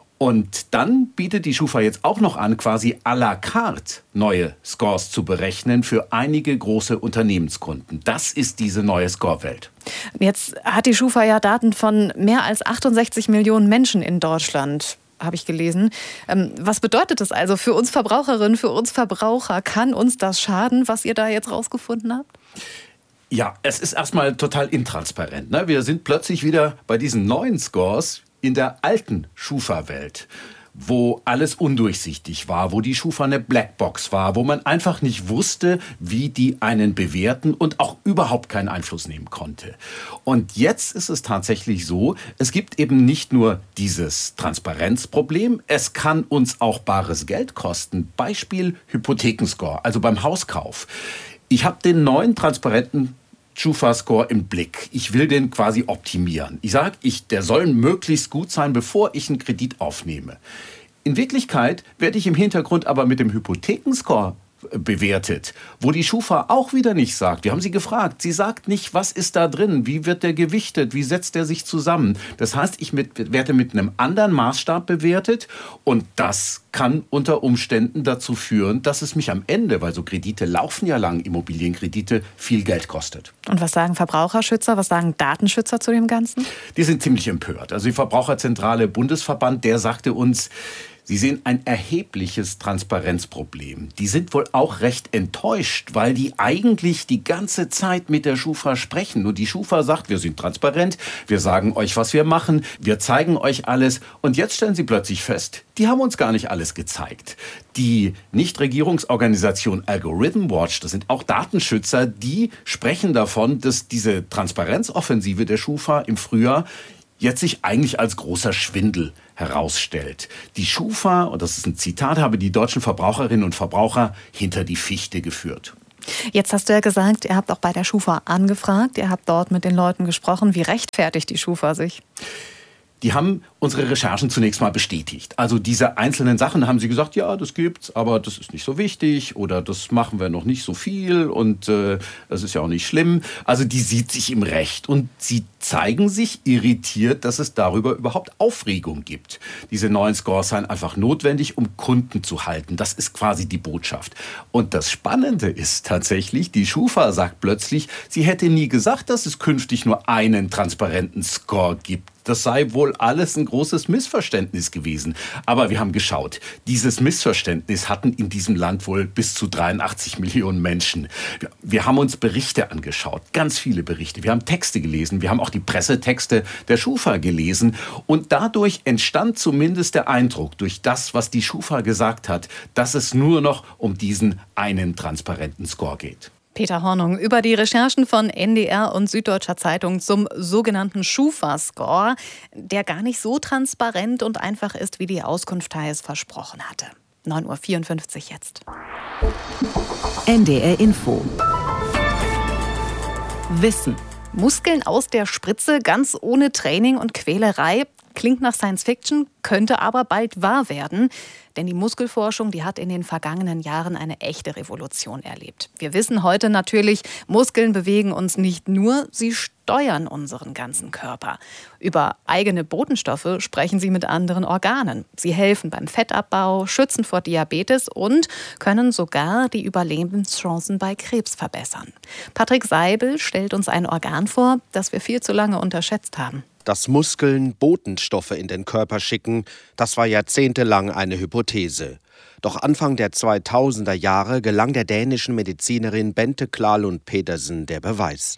Und dann bietet die Schufa jetzt auch noch an, quasi à la carte neue Scores zu berechnen für einige große Unternehmenskunden. Das ist diese neue Score-Welt. Jetzt hat die Schufa ja Daten von mehr als 68 Millionen Menschen in Deutschland, habe ich gelesen. Was bedeutet das also für uns Verbraucherinnen, für uns Verbraucher? Kann uns das schaden, was ihr da jetzt rausgefunden habt? Ja, es ist erstmal total intransparent, ne? Wir sind plötzlich wieder bei diesen neuen Scores in der alten Schufa-Welt. wo alles undurchsichtig war, wo die Schufa eine Blackbox war, wo man einfach nicht wusste, wie die einen bewerten und auch überhaupt keinen Einfluss nehmen konnte. Und jetzt ist es tatsächlich so, es gibt eben nicht nur dieses Transparenzproblem, es kann uns auch bares Geld kosten. Beispiel Hypothekenscore, also beim Hauskauf. Ich habe den neuen transparenten Schufa-Score im Blick. Ich will den quasi optimieren. Ich sage, der soll möglichst gut sein, bevor ich einen Kredit aufnehme. In Wirklichkeit werde ich im Hintergrund aber mit dem Hypothekenscore bewertet, wo die Schufa auch wieder nicht sagt. Wir haben sie gefragt. Sie sagt nicht, was ist da drin, wie wird der gewichtet, wie setzt der sich zusammen. Das heißt, ich werde mit einem anderen Maßstab bewertet und das kann unter Umständen dazu führen, dass es mich am Ende, weil so Kredite laufen ja lang, Immobilienkredite, viel Geld kostet. Und was sagen Verbraucherschützer, was sagen Datenschützer zu dem Ganzen? Die sind ziemlich empört. Also die Verbraucherzentrale Bundesverband, der sagte uns, sie sehen ein erhebliches Transparenzproblem. Die sind wohl auch recht enttäuscht, weil die eigentlich die ganze Zeit mit der Schufa sprechen. Und die Schufa sagt, wir sind transparent, wir sagen euch, was wir machen, wir zeigen euch alles. Und jetzt stellen sie plötzlich fest, die haben uns gar nicht alles gezeigt. Die Nichtregierungsorganisation Algorithm Watch, das sind auch Datenschützer, die sprechen davon, dass diese Transparenzoffensive der Schufa im Frühjahr jetzt sich eigentlich als großer Schwindel herausstellt. Die Schufa, und das ist ein Zitat, habe die deutschen Verbraucherinnen und Verbraucher hinter die Fichte geführt. Jetzt hast du ja gesagt, ihr habt auch bei der Schufa angefragt, ihr habt dort mit den Leuten gesprochen. Wie rechtfertigt die Schufa sich? Die haben unsere Recherchen zunächst mal bestätigt. Also diese einzelnen Sachen haben sie gesagt, ja, das gibt's, aber das ist nicht so wichtig oder das machen wir noch nicht so viel und das ist ja auch nicht schlimm. Also die sieht sich im Recht und sie zeigen sich irritiert, dass es darüber überhaupt Aufregung gibt. Diese neuen Scores seien einfach notwendig, um Kunden zu halten. Das ist quasi die Botschaft. Und das Spannende ist tatsächlich, die Schufa sagt plötzlich, sie hätte nie gesagt, dass es künftig nur einen transparenten Score gibt. Das sei wohl alles ein großes Missverständnis gewesen. Aber wir haben geschaut, dieses Missverständnis hatten in diesem Land wohl bis zu 83 Millionen Menschen. Wir haben uns Berichte angeschaut, ganz viele Berichte. Wir haben Texte gelesen, wir haben auch die Pressetexte der Schufa gelesen. Und dadurch entstand zumindest der Eindruck, durch das, was die Schufa gesagt hat, dass es nur noch um diesen einen transparenten Score geht. Peter Hornung über die Recherchen von NDR und Süddeutscher Zeitung zum sogenannten Schufa-Score, der gar nicht so transparent und einfach ist, wie die Auskunft es versprochen hatte. 9:54 Uhr jetzt. NDR Info. Wissen. Muskeln aus der Spritze, ganz ohne Training und Quälerei. Klingt nach Science Fiction, könnte aber bald wahr werden. Denn die Muskelforschung, die hat in den vergangenen Jahren eine echte Revolution erlebt. Wir wissen heute natürlich, Muskeln bewegen uns nicht nur, sie steuern unseren ganzen Körper. Über eigene Botenstoffe sprechen sie mit anderen Organen. Sie helfen beim Fettabbau, schützen vor Diabetes und können sogar die Überlebenschancen bei Krebs verbessern. Patrick Seibel stellt uns ein Organ vor, das wir viel zu lange unterschätzt haben. Dass Muskeln Botenstoffe in den Körper schicken, das war jahrzehntelang eine Hypothese. Doch Anfang der 2000er Jahre gelang der dänischen Medizinerin Bente Klalund Pedersen der Beweis.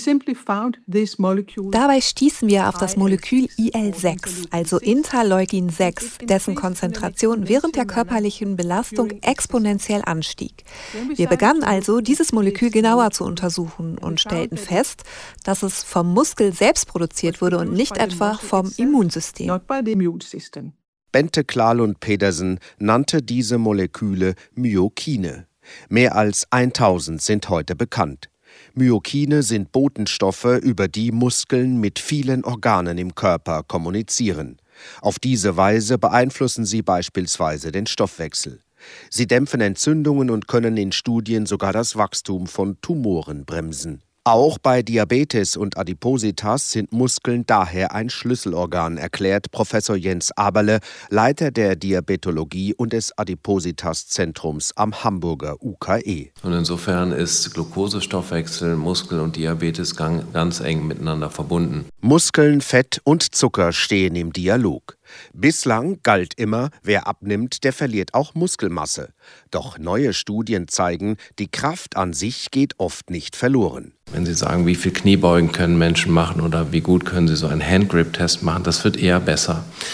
Dabei stießen wir auf das Molekül IL-6, also Interleukin-6, dessen Konzentration während der körperlichen Belastung exponentiell anstieg. Wir begannen also, dieses Molekül genauer zu untersuchen und stellten fest, dass es vom Muskel selbst produziert wurde und nicht etwa vom Immunsystem. Bente Klalund Pedersen nannte diese Moleküle Myokine. Mehr als 1000 sind heute bekannt. Myokine sind Botenstoffe, über die Muskeln mit vielen Organen im Körper kommunizieren. Auf diese Weise beeinflussen sie beispielsweise den Stoffwechsel. Sie dämpfen Entzündungen und können in Studien sogar das Wachstum von Tumoren bremsen. Auch bei Diabetes und Adipositas sind Muskeln daher ein Schlüsselorgan, erklärt Professor Jens Aberle, Leiter der Diabetologie und des Adipositas-Zentrums am Hamburger UKE. Und insofern ist Glukosestoffwechsel, Muskel und Diabetes ganz eng miteinander verbunden. Muskeln, Fett und Zucker stehen im Dialog. Bislang galt immer, wer abnimmt, der verliert auch Muskelmasse. Doch neue Studien zeigen, die Kraft an sich geht oft nicht verloren. Wenn Sie sagen, wie viel Kniebeugen können Menschen machen oder wie gut können sie so einen Handgrip-Test machen, das wird eher besser.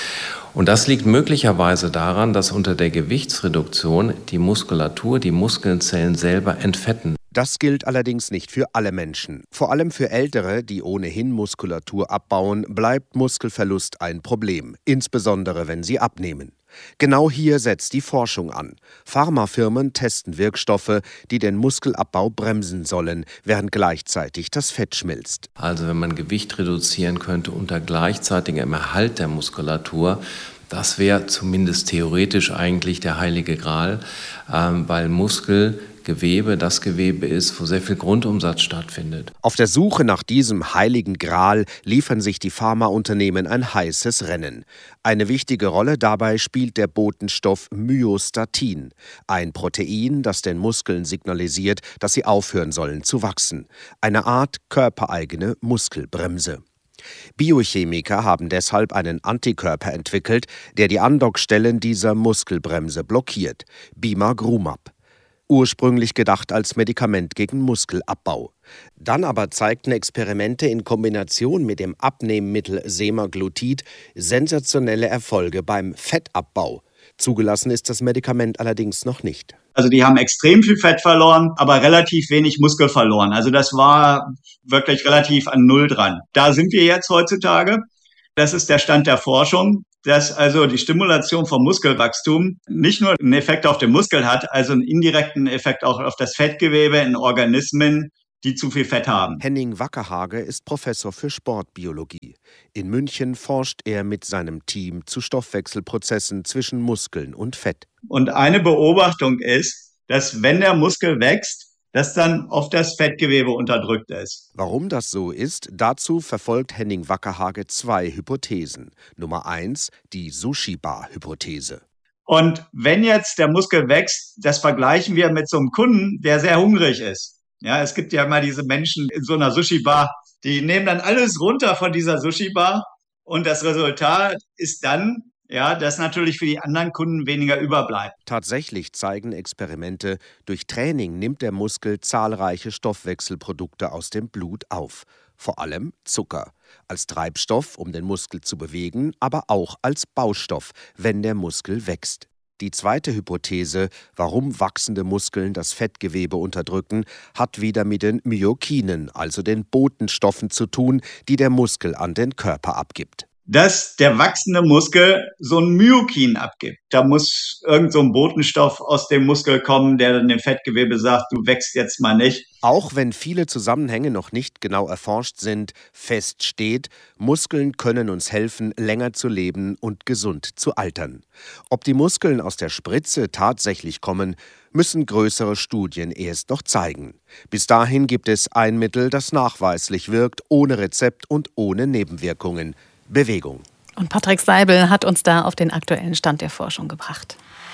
Und das liegt möglicherweise daran, dass unter der Gewichtsreduktion die Muskulatur, die Muskelzellen selber entfetten. Das gilt allerdings nicht für alle Menschen. Vor allem für Ältere, die ohnehin Muskulatur abbauen, bleibt Muskelverlust ein Problem, insbesondere wenn sie abnehmen. Genau hier setzt die Forschung an. Pharmafirmen testen Wirkstoffe, die den Muskelabbau bremsen sollen, während gleichzeitig das Fett schmilzt. Also wenn man Gewicht reduzieren könnte unter gleichzeitigem Erhalt der Muskulatur, das wäre zumindest theoretisch eigentlich der heilige Gral, weil Muskelgewebe das Gewebe ist, wo sehr viel Grundumsatz stattfindet. Auf der Suche nach diesem heiligen Gral liefern sich die Pharmaunternehmen ein heißes Rennen. Eine wichtige Rolle dabei spielt der Botenstoff Myostatin, ein Protein, das den Muskeln signalisiert, dass sie aufhören sollen zu wachsen. Eine Art körpereigene Muskelbremse. Biochemiker haben deshalb einen Antikörper entwickelt, der die Andockstellen dieser Muskelbremse blockiert, Bimagrumab. Ursprünglich gedacht als Medikament gegen Muskelabbau. Dann aber zeigten Experimente in Kombination mit dem Abnehmmittel Semaglutid sensationelle Erfolge beim Fettabbau. Zugelassen ist das Medikament allerdings noch nicht. Also die haben extrem viel Fett verloren, aber relativ wenig Muskel verloren. Also das war wirklich relativ an Null dran. Da sind wir jetzt heutzutage. Das ist der Stand der Forschung, dass also die Stimulation vom Muskelwachstum nicht nur einen Effekt auf den Muskel hat, also einen indirekten Effekt auch auf das Fettgewebe in Organismen, die zu viel Fett haben. Henning Wackerhage ist Professor für Sportbiologie. In München forscht er mit seinem Team zu Stoffwechselprozessen zwischen Muskeln und Fett. Und eine Beobachtung ist, dass wenn der Muskel wächst, das dann auf das Fettgewebe unterdrückt ist. Warum das so ist, dazu verfolgt Henning Wackerhage 2 Hypothesen. Nummer 1, die Sushi-Bar-Hypothese. Und wenn jetzt der Muskel wächst, das vergleichen wir mit so einem Kunden, der sehr hungrig ist. Ja, es gibt ja immer diese Menschen in so einer Sushi-Bar, die nehmen dann alles runter von dieser Sushi-Bar und das Resultat ist dann, ja, dass natürlich für die anderen Kunden weniger überbleibt. Tatsächlich zeigen Experimente, durch Training nimmt der Muskel zahlreiche Stoffwechselprodukte aus dem Blut auf. Vor allem Zucker. Als Treibstoff, um den Muskel zu bewegen, aber auch als Baustoff, wenn der Muskel wächst. Die zweite Hypothese, warum wachsende Muskeln das Fettgewebe unterdrücken, hat wieder mit den Myokinen, also den Botenstoffen zu tun, die der Muskel an den Körper abgibt. Dass der wachsende Muskel so ein Myokin abgibt. Da muss irgend so ein Botenstoff aus dem Muskel kommen, der dann dem Fettgewebe sagt, du wächst jetzt mal nicht. Auch wenn viele Zusammenhänge noch nicht genau erforscht sind, fest steht, Muskeln können uns helfen, länger zu leben und gesund zu altern. Ob die Muskeln aus der Spritze tatsächlich kommen, müssen größere Studien erst noch zeigen. Bis dahin gibt es ein Mittel, das nachweislich wirkt, ohne Rezept und ohne Nebenwirkungen. Bewegung. Und Patrick Seibel hat uns da auf den aktuellen Stand der Forschung gebracht.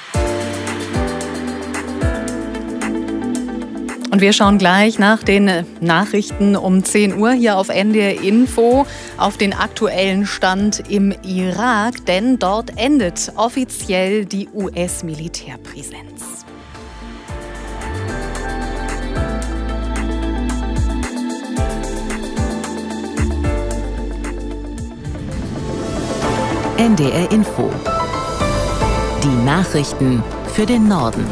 Und wir schauen gleich nach den Nachrichten um 10 Uhr hier auf NDR Info auf den aktuellen Stand im Irak, denn dort endet offiziell die US-Militärpräsenz. NDR Info. Die Nachrichten für den Norden.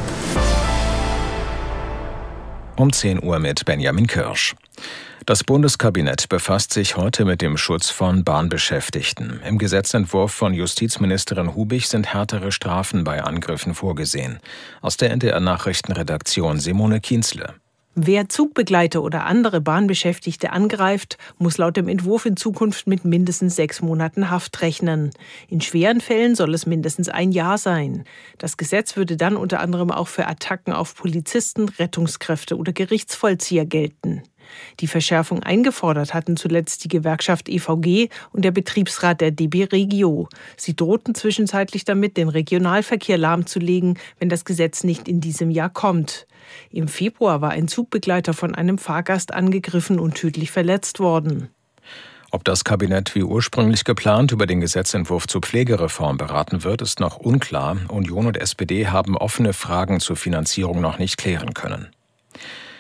Um 10 Uhr mit Benjamin Kirsch. Das Bundeskabinett befasst sich heute mit dem Schutz von Bahnbeschäftigten. Im Gesetzentwurf von Justizministerin Hubig sind härtere Strafen bei Angriffen vorgesehen. Aus der NDR-Nachrichtenredaktion Simone Kienzle. Wer Zugbegleiter oder andere Bahnbeschäftigte angreift, muss laut dem Entwurf in Zukunft mit mindestens 6 Monaten Haft rechnen. In schweren Fällen soll es mindestens 1 Jahr sein. Das Gesetz würde dann unter anderem auch für Attacken auf Polizisten, Rettungskräfte oder Gerichtsvollzieher gelten. Die Verschärfung eingefordert hatten zuletzt die Gewerkschaft EVG und der Betriebsrat der DB Regio. Sie drohten zwischenzeitlich damit, den Regionalverkehr lahmzulegen, wenn das Gesetz nicht in diesem Jahr kommt. Im Februar war ein Zugbegleiter von einem Fahrgast angegriffen und tödlich verletzt worden. Ob das Kabinett wie ursprünglich geplant über den Gesetzentwurf zur Pflegereform beraten wird, ist noch unklar. Union und SPD haben offene Fragen zur Finanzierung noch nicht klären können.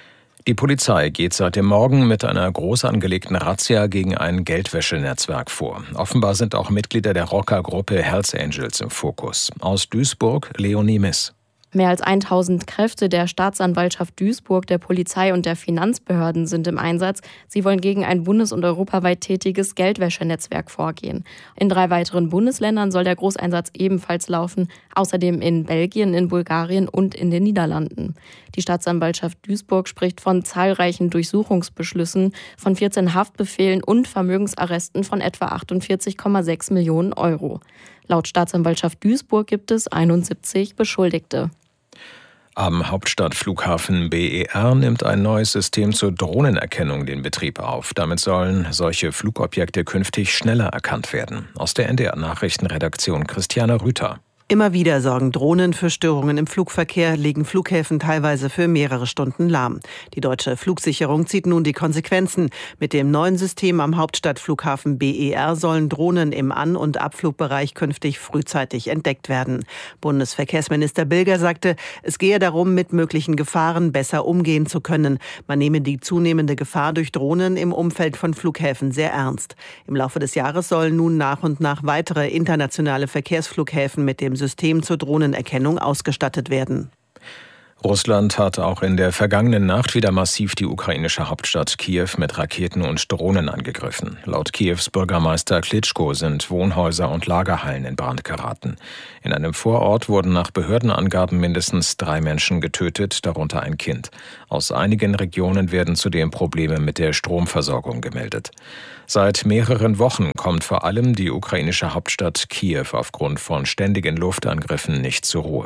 Die Polizei geht seit dem Morgen mit einer groß angelegten Razzia gegen ein Geldwäschenetzwerk vor. Offenbar sind auch Mitglieder der Rockergruppe Hells Angels im Fokus. Aus Duisburg, Leonie Miss. Mehr als 1000 Kräfte der Staatsanwaltschaft Duisburg, der Polizei und der Finanzbehörden sind im Einsatz. Sie wollen gegen ein bundes- und europaweit tätiges Geldwäschenetzwerk vorgehen. In 3 weiteren Bundesländern soll der Großeinsatz ebenfalls laufen, außerdem in Belgien, in Bulgarien und in den Niederlanden. Die Staatsanwaltschaft Duisburg spricht von zahlreichen Durchsuchungsbeschlüssen, von 14 Haftbefehlen und Vermögensarresten von etwa 48,6 Millionen Euro. Laut Staatsanwaltschaft Duisburg gibt es 71 Beschuldigte. Am Hauptstadtflughafen BER nimmt ein neues System zur Drohnenerkennung den Betrieb auf. Damit sollen solche Flugobjekte künftig schneller erkannt werden. Aus der NDR-Nachrichtenredaktion Christiane Rüther. Immer wieder sorgen Drohnen für Störungen im Flugverkehr, legen Flughäfen teilweise für mehrere Stunden lahm. Die deutsche Flugsicherung zieht nun die Konsequenzen. Mit dem neuen System am Hauptstadtflughafen BER sollen Drohnen im An- und Abflugbereich künftig frühzeitig entdeckt werden. Bundesverkehrsminister Bilger sagte, es gehe darum, mit möglichen Gefahren besser umgehen zu können. Man nehme die zunehmende Gefahr durch Drohnen im Umfeld von Flughäfen sehr ernst. Im Laufe des Jahres sollen nun nach und nach weitere internationale Verkehrsflughäfen mit dem System zur Drohnenerkennung ausgestattet werden. Russland hat auch in der vergangenen Nacht wieder massiv die ukrainische Hauptstadt Kiew mit Raketen und Drohnen angegriffen. Laut Kiews Bürgermeister Klitschko sind Wohnhäuser und Lagerhallen in Brand geraten. In einem Vorort wurden nach Behördenangaben mindestens 3 Menschen getötet, darunter ein Kind. Aus einigen Regionen werden zudem Probleme mit der Stromversorgung gemeldet. Seit mehreren Wochen kommt vor allem die ukrainische Hauptstadt Kiew aufgrund von ständigen Luftangriffen nicht zur Ruhe.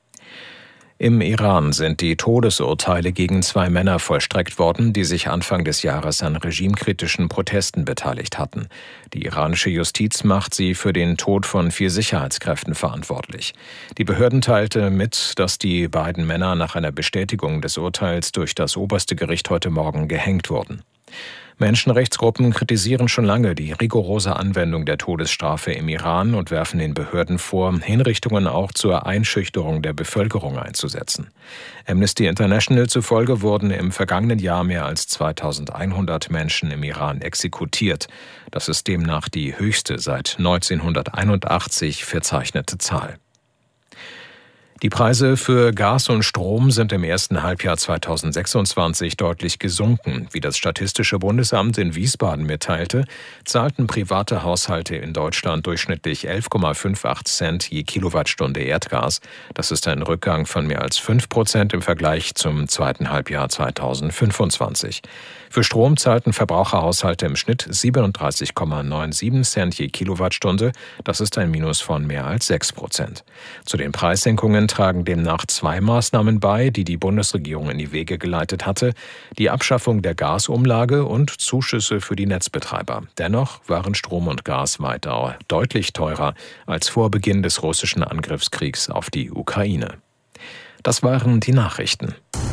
Im Iran sind die Todesurteile gegen 2 Männer vollstreckt worden, die sich Anfang des Jahres an regimekritischen Protesten beteiligt hatten. Die iranische Justiz macht sie für den Tod von 4 Sicherheitskräften verantwortlich. Die Behörden teilte mit, dass die beiden Männer nach einer Bestätigung des Urteils durch das oberste Gericht heute Morgen gehängt wurden. Menschenrechtsgruppen kritisieren schon lange die rigorose Anwendung der Todesstrafe im Iran und werfen den Behörden vor, Hinrichtungen auch zur Einschüchterung der Bevölkerung einzusetzen. Amnesty International zufolge wurden im vergangenen Jahr mehr als 2100 Menschen im Iran exekutiert. Das ist demnach die höchste seit 1981 verzeichnete Zahl. Die Preise für Gas und Strom sind im ersten Halbjahr 2026 deutlich gesunken. Wie das Statistische Bundesamt in Wiesbaden mitteilte, zahlten private Haushalte in Deutschland durchschnittlich 11,58 Cent je Kilowattstunde Erdgas. Das ist ein Rückgang von mehr als 5% im Vergleich zum zweiten Halbjahr 2025. Für Strom zahlten Verbraucherhaushalte im Schnitt 37,97 Cent je Kilowattstunde. Das ist ein Minus von mehr als 6%. Zu den Preissenkungen tragen demnach 2 Maßnahmen bei, die die Bundesregierung in die Wege geleitet hatte: die Abschaffung der Gasumlage und Zuschüsse für die Netzbetreiber. Dennoch waren Strom und Gas weiter deutlich teurer als vor Beginn des russischen Angriffskriegs auf die Ukraine. Das waren die Nachrichten.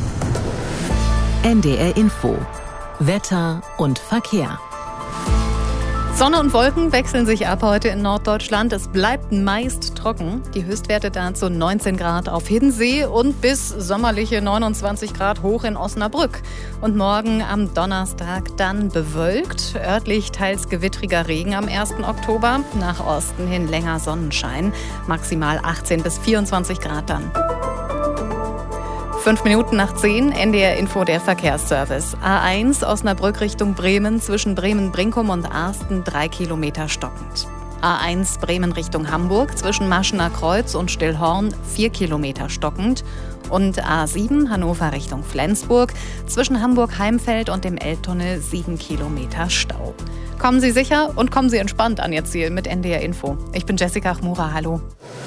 NDR Info. Wetter und Verkehr. Sonne und Wolken wechseln sich ab heute in Norddeutschland. Es bleibt meist trocken. Die Höchstwerte dazu 19 Grad auf Hiddensee und bis sommerliche 29 Grad hoch in Osnabrück. Und morgen am Donnerstag dann bewölkt, örtlich teils gewittriger Regen am 1. Oktober. Nach Osten hin länger Sonnenschein, maximal 18 bis 24 Grad dann. 5 Minuten nach 10, NDR Info, der Verkehrsservice. A1 Osnabrück Richtung Bremen, zwischen Bremen-Brinkum und Arsten 3 Kilometer stockend. A1 Bremen Richtung Hamburg, zwischen Maschener Kreuz und Stillhorn 4 Kilometer stockend. Und A7 Hannover Richtung Flensburg, zwischen Hamburg-Heimfeld und dem Elbtunnel 7 Kilometer Stau. Kommen Sie sicher und kommen Sie entspannt an Ihr Ziel mit NDR Info. Ich bin Jessica Chmura, hallo.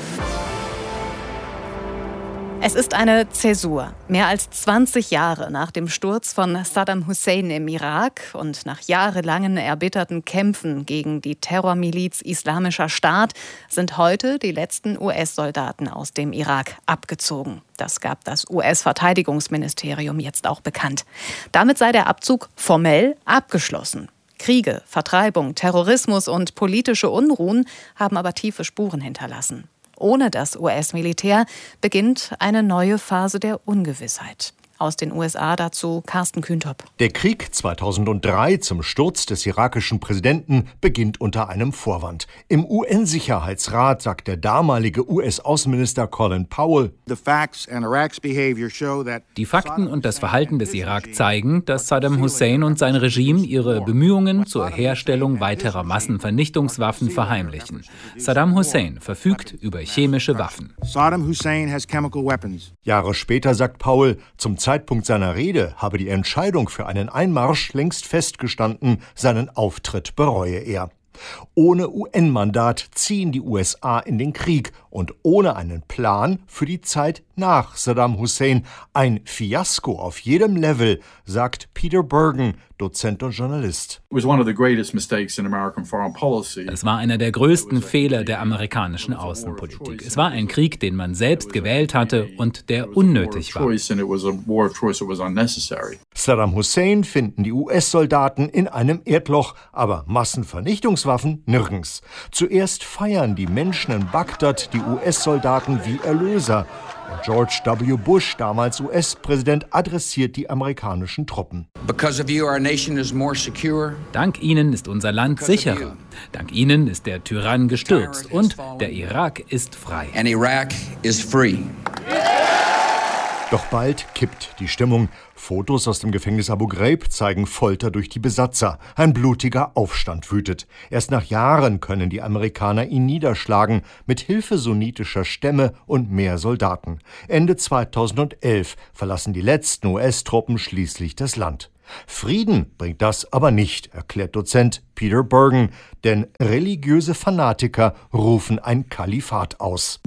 Es ist eine Zäsur. Mehr als 20 Jahre nach dem Sturz von Saddam Hussein im Irak und nach jahrelangen erbitterten Kämpfen gegen die Terrormiliz Islamischer Staat sind heute die letzten US-Soldaten aus dem Irak abgezogen. Das gab das US-Verteidigungsministerium jetzt auch bekannt. Damit sei der Abzug formell abgeschlossen. Kriege, Vertreibung, Terrorismus und politische Unruhen haben aber tiefe Spuren hinterlassen. Ohne das US-Militär beginnt eine neue Phase der Ungewissheit. Aus den USA dazu Carsten Kühntop. Der Krieg 2003 zum Sturz des irakischen Präsidenten beginnt unter einem Vorwand. Im UN-Sicherheitsrat sagt der damalige US-Außenminister Colin Powell: Die Fakten und das Verhalten des Irak zeigen, dass Saddam Hussein und sein Regime ihre Bemühungen zur Herstellung weiterer Massenvernichtungswaffen verheimlichen. Saddam Hussein verfügt über chemische Waffen. Jahre später sagt Powell, zum Zeitpunkt seiner Rede habe die Entscheidung für einen Einmarsch längst festgestanden, seinen Auftritt bereue er. Ohne UN-Mandat ziehen die USA in den Krieg und ohne einen Plan für die Zeit nach Saddam Hussein. Ein Fiasko auf jedem Level, sagt Peter Bergen, Dozent und Journalist. Das war einer der größten Fehler der amerikanischen Außenpolitik. Es war ein Krieg, den man selbst gewählt hatte und der unnötig war. Saddam Hussein finden die US-Soldaten in einem Erdloch, aber Massenvernichtungswaffen nirgends. Zuerst feiern die Menschen in Bagdad die US-Soldaten wie Erlöser. Und George W. Bush, damals US-Präsident, adressiert die amerikanischen Truppen. Dank Ihnen ist unser Land sicherer. Dank Ihnen ist der Tyrann gestürzt und der Irak ist frei. Doch bald kippt die Stimmung. Fotos aus dem Gefängnis Abu Ghraib zeigen Folter durch die Besatzer. Ein blutiger Aufstand wütet. Erst nach Jahren können die Amerikaner ihn niederschlagen, mit Hilfe sunnitischer Stämme und mehr Soldaten. Ende 2011 verlassen die letzten US-Truppen schließlich das Land. Frieden bringt das aber nicht, erklärt Dozent Peter Bergen, denn religiöse Fanatiker rufen ein Kalifat aus.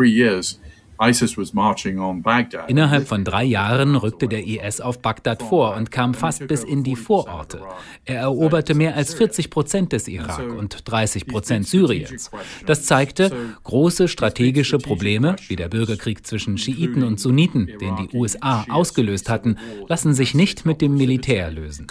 Innerhalb von 3 Jahren rückte der IS auf Bagdad vor und kam fast bis in die Vororte. Er eroberte mehr als 40% des Irak und 30% Syriens. Das zeigte große strategische Probleme, wie der Bürgerkrieg zwischen Schiiten und Sunniten, den die USA ausgelöst hatten, lassen sich nicht mit dem Militär lösen.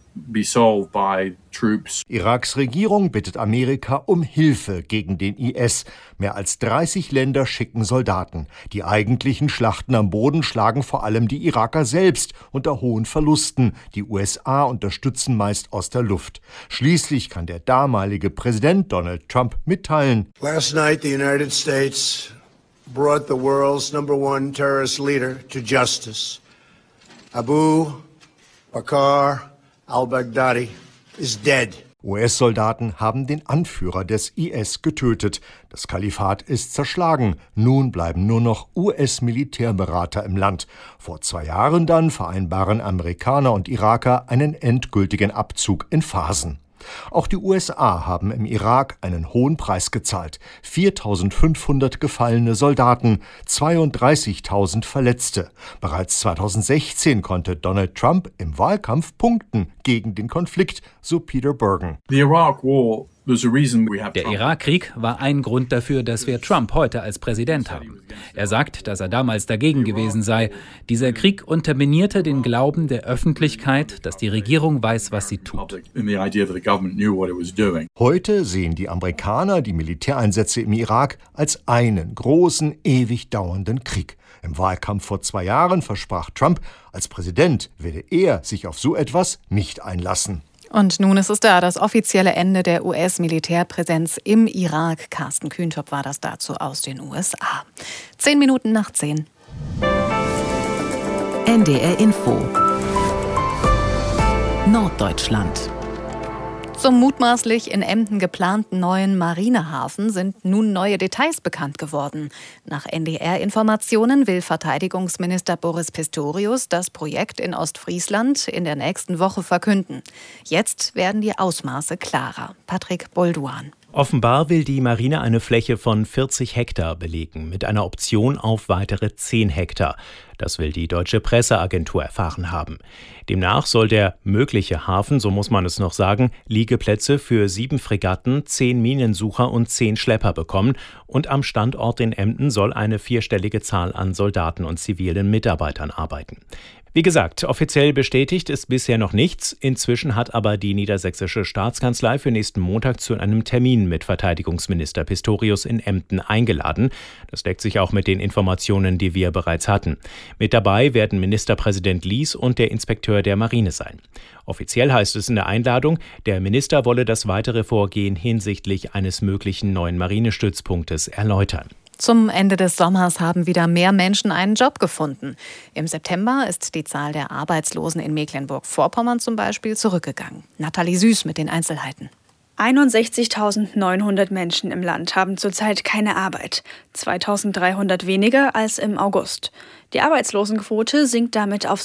Iraks Regierung bittet Amerika um Hilfe gegen den IS. Mehr als 30 Länder schicken Soldaten. Die eigentlichen Schlachten am Boden schlagen vor allem die Iraker selbst unter hohen Verlusten. Die USA unterstützen meist aus der Luft. Schließlich kann der damalige Präsident Donald Trump mitteilen: Last night the United States brought the world's #1 terrorist leader to justice. Abu Bakr al-Baghdadi is dead. US-Soldaten haben den Anführer des IS getötet. Das Kalifat ist zerschlagen. Nun bleiben nur noch US-Militärberater im Land. Vor 2 Jahren dann vereinbaren Amerikaner und Iraker einen endgültigen Abzug in Phasen. Auch die USA haben im Irak einen hohen Preis gezahlt. 4.500 gefallene Soldaten, 32.000 Verletzte. Bereits 2016 konnte Donald Trump im Wahlkampf punkten gegen den Konflikt, so Peter Bergen. Der Irakkrieg war ein Grund dafür, dass wir Trump heute als Präsident haben. Er sagt, dass er damals dagegen gewesen sei. Dieser Krieg unterminierte den Glauben der Öffentlichkeit, dass die Regierung weiß, was sie tut. Heute sehen die Amerikaner die Militäreinsätze im Irak als einen großen, ewig dauernden Krieg. Im Wahlkampf vor 2 Jahren versprach Trump, als Präsident werde er sich auf so etwas nicht einlassen. Und nun ist es da, das offizielle Ende der US-Militärpräsenz im Irak. Carsten Kühntop war das dazu aus den USA. 10 Minuten nach 10. NDR Info. Norddeutschland. Zum mutmaßlich in Emden geplanten neuen Marinehafen sind nun neue Details bekannt geworden. Nach NDR-Informationen will Verteidigungsminister Boris Pistorius das Projekt in Ostfriesland in der nächsten Woche verkünden. Jetzt werden die Ausmaße klarer. Patrick Bolduan. Offenbar will die Marine eine Fläche von 40 Hektar belegen, mit einer Option auf weitere 10 Hektar. Das will die Deutsche Presseagentur erfahren haben. Demnach soll der mögliche Hafen, so muss man es noch sagen, Liegeplätze für 7 Fregatten, 10 Minensucher und 10 Schlepper bekommen. Und am Standort in Emden soll eine 4-stellige Zahl an Soldaten und zivilen Mitarbeitern arbeiten. Wie gesagt, offiziell bestätigt ist bisher noch nichts. Inzwischen hat aber die niedersächsische Staatskanzlei für nächsten Montag zu einem Termin mit Verteidigungsminister Pistorius in Emden eingeladen. Das deckt sich auch mit den Informationen, die wir bereits hatten. Mit dabei werden Ministerpräsident Lies und der Inspekteur der Marine sein. Offiziell heißt es in der Einladung, der Minister wolle das weitere Vorgehen hinsichtlich eines möglichen neuen Marinestützpunktes erläutern. Zum Ende des Sommers haben wieder mehr Menschen einen Job gefunden. Im September ist die Zahl der Arbeitslosen in Mecklenburg-Vorpommern zum Beispiel zurückgegangen. Nathalie Süß mit den Einzelheiten. 61.900 Menschen im Land haben zurzeit keine Arbeit, 2.300 weniger als im August. Die Arbeitslosenquote sinkt damit auf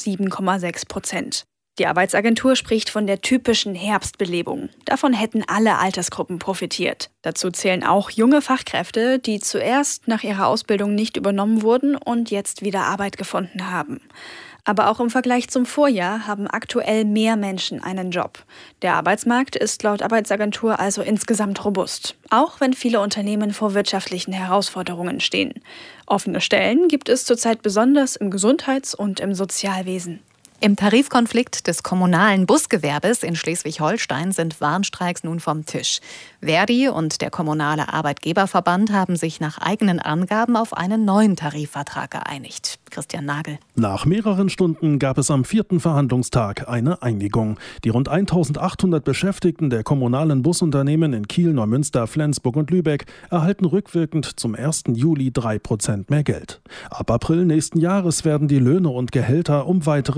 7,6%. Die Arbeitsagentur spricht von der typischen Herbstbelebung. Davon hätten alle Altersgruppen profitiert. Dazu zählen auch junge Fachkräfte, die zuerst nach ihrer Ausbildung nicht übernommen wurden und jetzt wieder Arbeit gefunden haben. Aber auch im Vergleich zum Vorjahr haben aktuell mehr Menschen einen Job. Der Arbeitsmarkt ist laut Arbeitsagentur also insgesamt robust, auch wenn viele Unternehmen vor wirtschaftlichen Herausforderungen stehen. Offene Stellen gibt es zurzeit besonders im Gesundheits- und im Sozialwesen. Im Tarifkonflikt des kommunalen Busgewerbes in Schleswig-Holstein sind Warnstreiks nun vom Tisch. Verdi und der kommunale Arbeitgeberverband haben sich nach eigenen Angaben auf einen neuen Tarifvertrag geeinigt. Christian Nagel. Nach mehreren Stunden gab es am 4. Verhandlungstag eine Einigung. Die rund 1.800 Beschäftigten der kommunalen Busunternehmen in Kiel, Neumünster, Flensburg und Lübeck erhalten rückwirkend zum 1. Juli 3% mehr Geld. Ab April nächsten Jahres werden die Löhne und Gehälter um weitere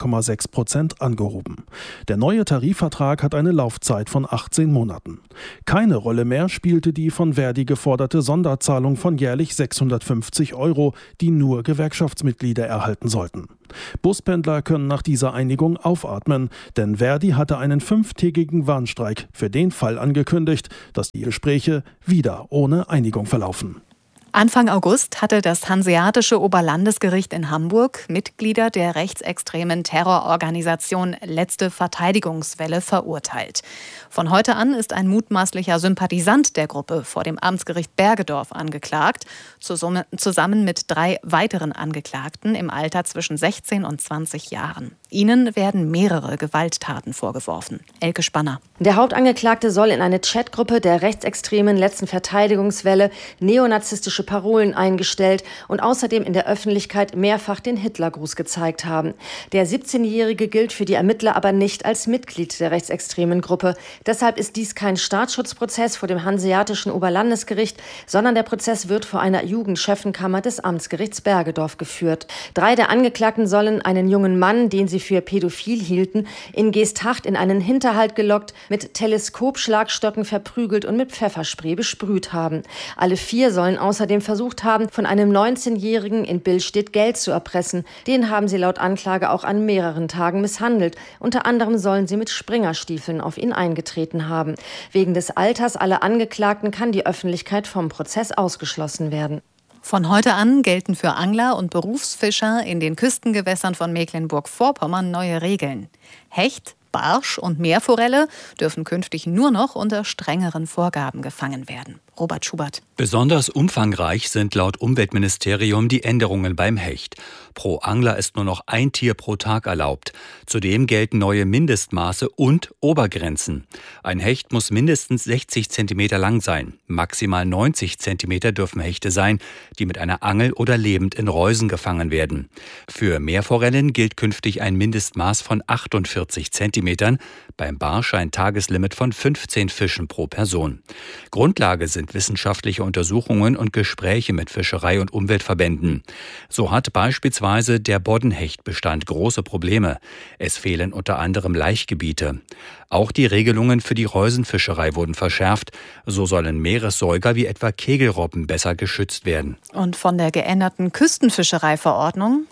2,6% angehoben. Der neue Tarifvertrag hat eine Laufzeit von 18 Monaten. Keine Rolle mehr spielte die von Verdi geforderte Sonderzahlung von jährlich 650 €, die nur Gewerkschaftsmitglieder erhalten sollten. Buspendler können nach dieser Einigung aufatmen, denn Verdi hatte einen 5-tägigen Warnstreik für den Fall angekündigt, dass die Gespräche wieder ohne Einigung verlaufen. Anfang August hatte das Hanseatische Oberlandesgericht in Hamburg Mitglieder der rechtsextremen Terrororganisation Letzte Verteidigungswelle verurteilt. Von heute an ist ein mutmaßlicher Sympathisant der Gruppe vor dem Amtsgericht Bergedorf angeklagt, zusammen mit 3 weiteren Angeklagten im Alter zwischen 16 und 20 Jahren. Ihnen werden mehrere Gewalttaten vorgeworfen. Elke Spanner. Der Hauptangeklagte soll in eine Chatgruppe der rechtsextremen Letzten Verteidigungswelle neonazistische Parolen eingestellt und außerdem in der Öffentlichkeit mehrfach den Hitlergruß gezeigt haben. Der 17-Jährige gilt für die Ermittler aber nicht als Mitglied der rechtsextremen Gruppe. Deshalb ist dies kein Staatsschutzprozess vor dem Hanseatischen Oberlandesgericht, sondern der Prozess wird vor einer Jugendchefenkammer des Amtsgerichts Bergedorf geführt. 3 der Angeklagten sollen einen jungen Mann, den sie für pädophil hielten, in Geesthacht in einen Hinterhalt gelockt, mit Teleskopschlagstöcken verprügelt und mit Pfefferspray besprüht haben. Alle 4 sollen außerdem versucht haben, von einem 19-Jährigen in Billstedt Geld zu erpressen. Den haben sie laut Anklage auch an mehreren Tagen misshandelt. Unter anderem sollen sie mit Springerstiefeln auf ihn eingetreten haben. Wegen des Alters aller Angeklagten kann die Öffentlichkeit vom Prozess ausgeschlossen werden. Von heute an gelten für Angler und Berufsfischer in den Küstengewässern von Mecklenburg-Vorpommern neue Regeln. Hecht, Barsch und Meerforelle dürfen künftig nur noch unter strengeren Vorgaben gefangen werden. Robert Schubert. Besonders umfangreich sind laut Umweltministerium die Änderungen beim Hecht. Pro Angler ist nur noch ein Tier pro Tag erlaubt. Zudem gelten neue Mindestmaße und Obergrenzen. Ein Hecht muss mindestens 60 cm lang sein. Maximal 90 cm dürfen Hechte sein, die mit einer Angel oder lebend in Reusen gefangen werden. Für Meerforellen gilt künftig ein Mindestmaß von 48 cm. Beim Barsch ein Tageslimit von 15 Fischen pro Person. Grundlage sind wissenschaftliche Untersuchungen und Gespräche mit Fischerei- und Umweltverbänden. So hat beispielsweise der Boddenhechtbestand große Probleme. Es fehlen unter anderem Laichgebiete. Auch die Regelungen für die Reusenfischerei wurden verschärft. So sollen Meeressäuger wie etwa Kegelrobben besser geschützt werden. Und von der geänderten Küstenfischereiverordnung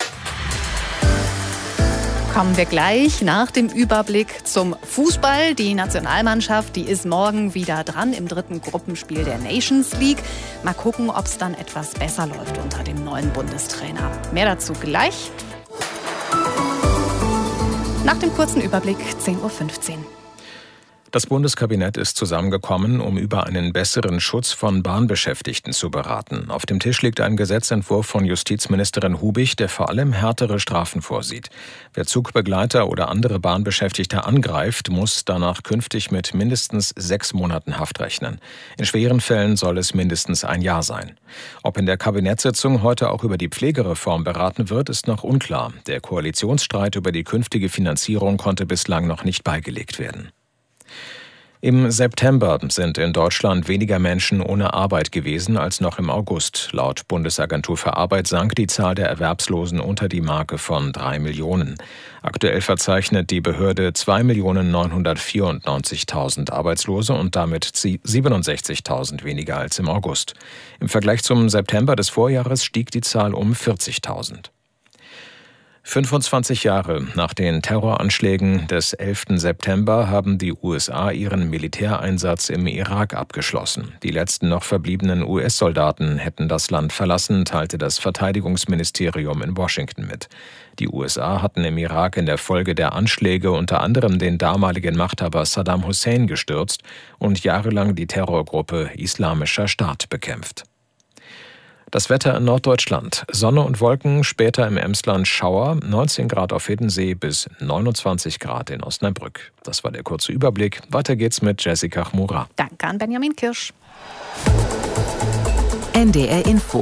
kommen wir gleich nach dem Überblick zum Fußball. Die Nationalmannschaft, die ist morgen wieder dran im 3. Gruppenspiel der Nations League. Mal gucken, ob es dann etwas besser läuft unter dem neuen Bundestrainer. Mehr dazu gleich. Nach dem kurzen Überblick 10:15 Uhr. Das Bundeskabinett ist zusammengekommen, um über einen besseren Schutz von Bahnbeschäftigten zu beraten. Auf dem Tisch liegt ein Gesetzentwurf von Justizministerin Hubig, der vor allem härtere Strafen vorsieht. Wer Zugbegleiter oder andere Bahnbeschäftigte angreift, muss danach künftig mit mindestens 6 Monaten Haft rechnen. In schweren Fällen soll es mindestens 1 Jahr sein. Ob in der Kabinettssitzung heute auch über die Pflegereform beraten wird, ist noch unklar. Der Koalitionsstreit über die künftige Finanzierung konnte bislang noch nicht beigelegt werden. Im September sind in Deutschland weniger Menschen ohne Arbeit gewesen als noch im August. Laut Bundesagentur für Arbeit sank die Zahl der Erwerbslosen unter die Marke von 3 Millionen. Aktuell verzeichnet die Behörde 2.994.000 Arbeitslose und damit 67.000 weniger als im August. Im Vergleich zum September des Vorjahres stieg die Zahl um 40.000. 25 Jahre nach den Terroranschlägen des 11. September haben die USA ihren Militäreinsatz im Irak abgeschlossen. Die letzten noch verbliebenen US-Soldaten hätten das Land verlassen, teilte das Verteidigungsministerium in Washington mit. Die USA hatten im Irak in der Folge der Anschläge unter anderem den damaligen Machthaber Saddam Hussein gestürzt und jahrelang die Terrorgruppe Islamischer Staat bekämpft. Das Wetter in Norddeutschland. Sonne und Wolken, später im Emsland Schauer, 19 Grad auf Hiddensee bis 29 Grad in Osnabrück. Das war der kurze Überblick. Weiter geht's mit Jessica Chmura. Danke an Benjamin Kirsch. NDR Info.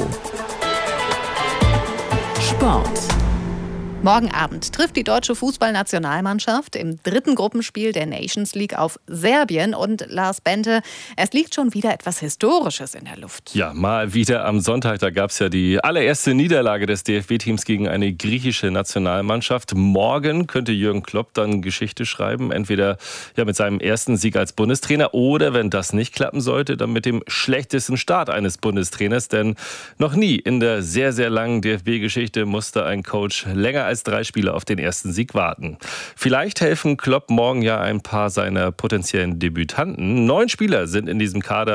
Sport. Morgen Abend trifft die deutsche Fußballnationalmannschaft im 3. Gruppenspiel der Nations League auf Serbien. Und Lars Bente, es liegt schon wieder etwas Historisches in der Luft. Ja, mal wieder am Sonntag, da gab es ja die allererste Niederlage des DFB-Teams gegen eine griechische Nationalmannschaft. Morgen könnte Jürgen Klopp dann Geschichte schreiben, entweder mit seinem ersten Sieg als Bundestrainer oder, wenn das nicht klappen sollte, dann mit dem schlechtesten Start eines Bundestrainers. Denn noch nie in der sehr, sehr langen DFB-Geschichte musste ein Coach länger als 3 Spiele auf den ersten Sieg warten. Vielleicht helfen Klopp morgen ja ein paar seiner potenziellen Debütanten. 9 Spieler sind in diesem Kader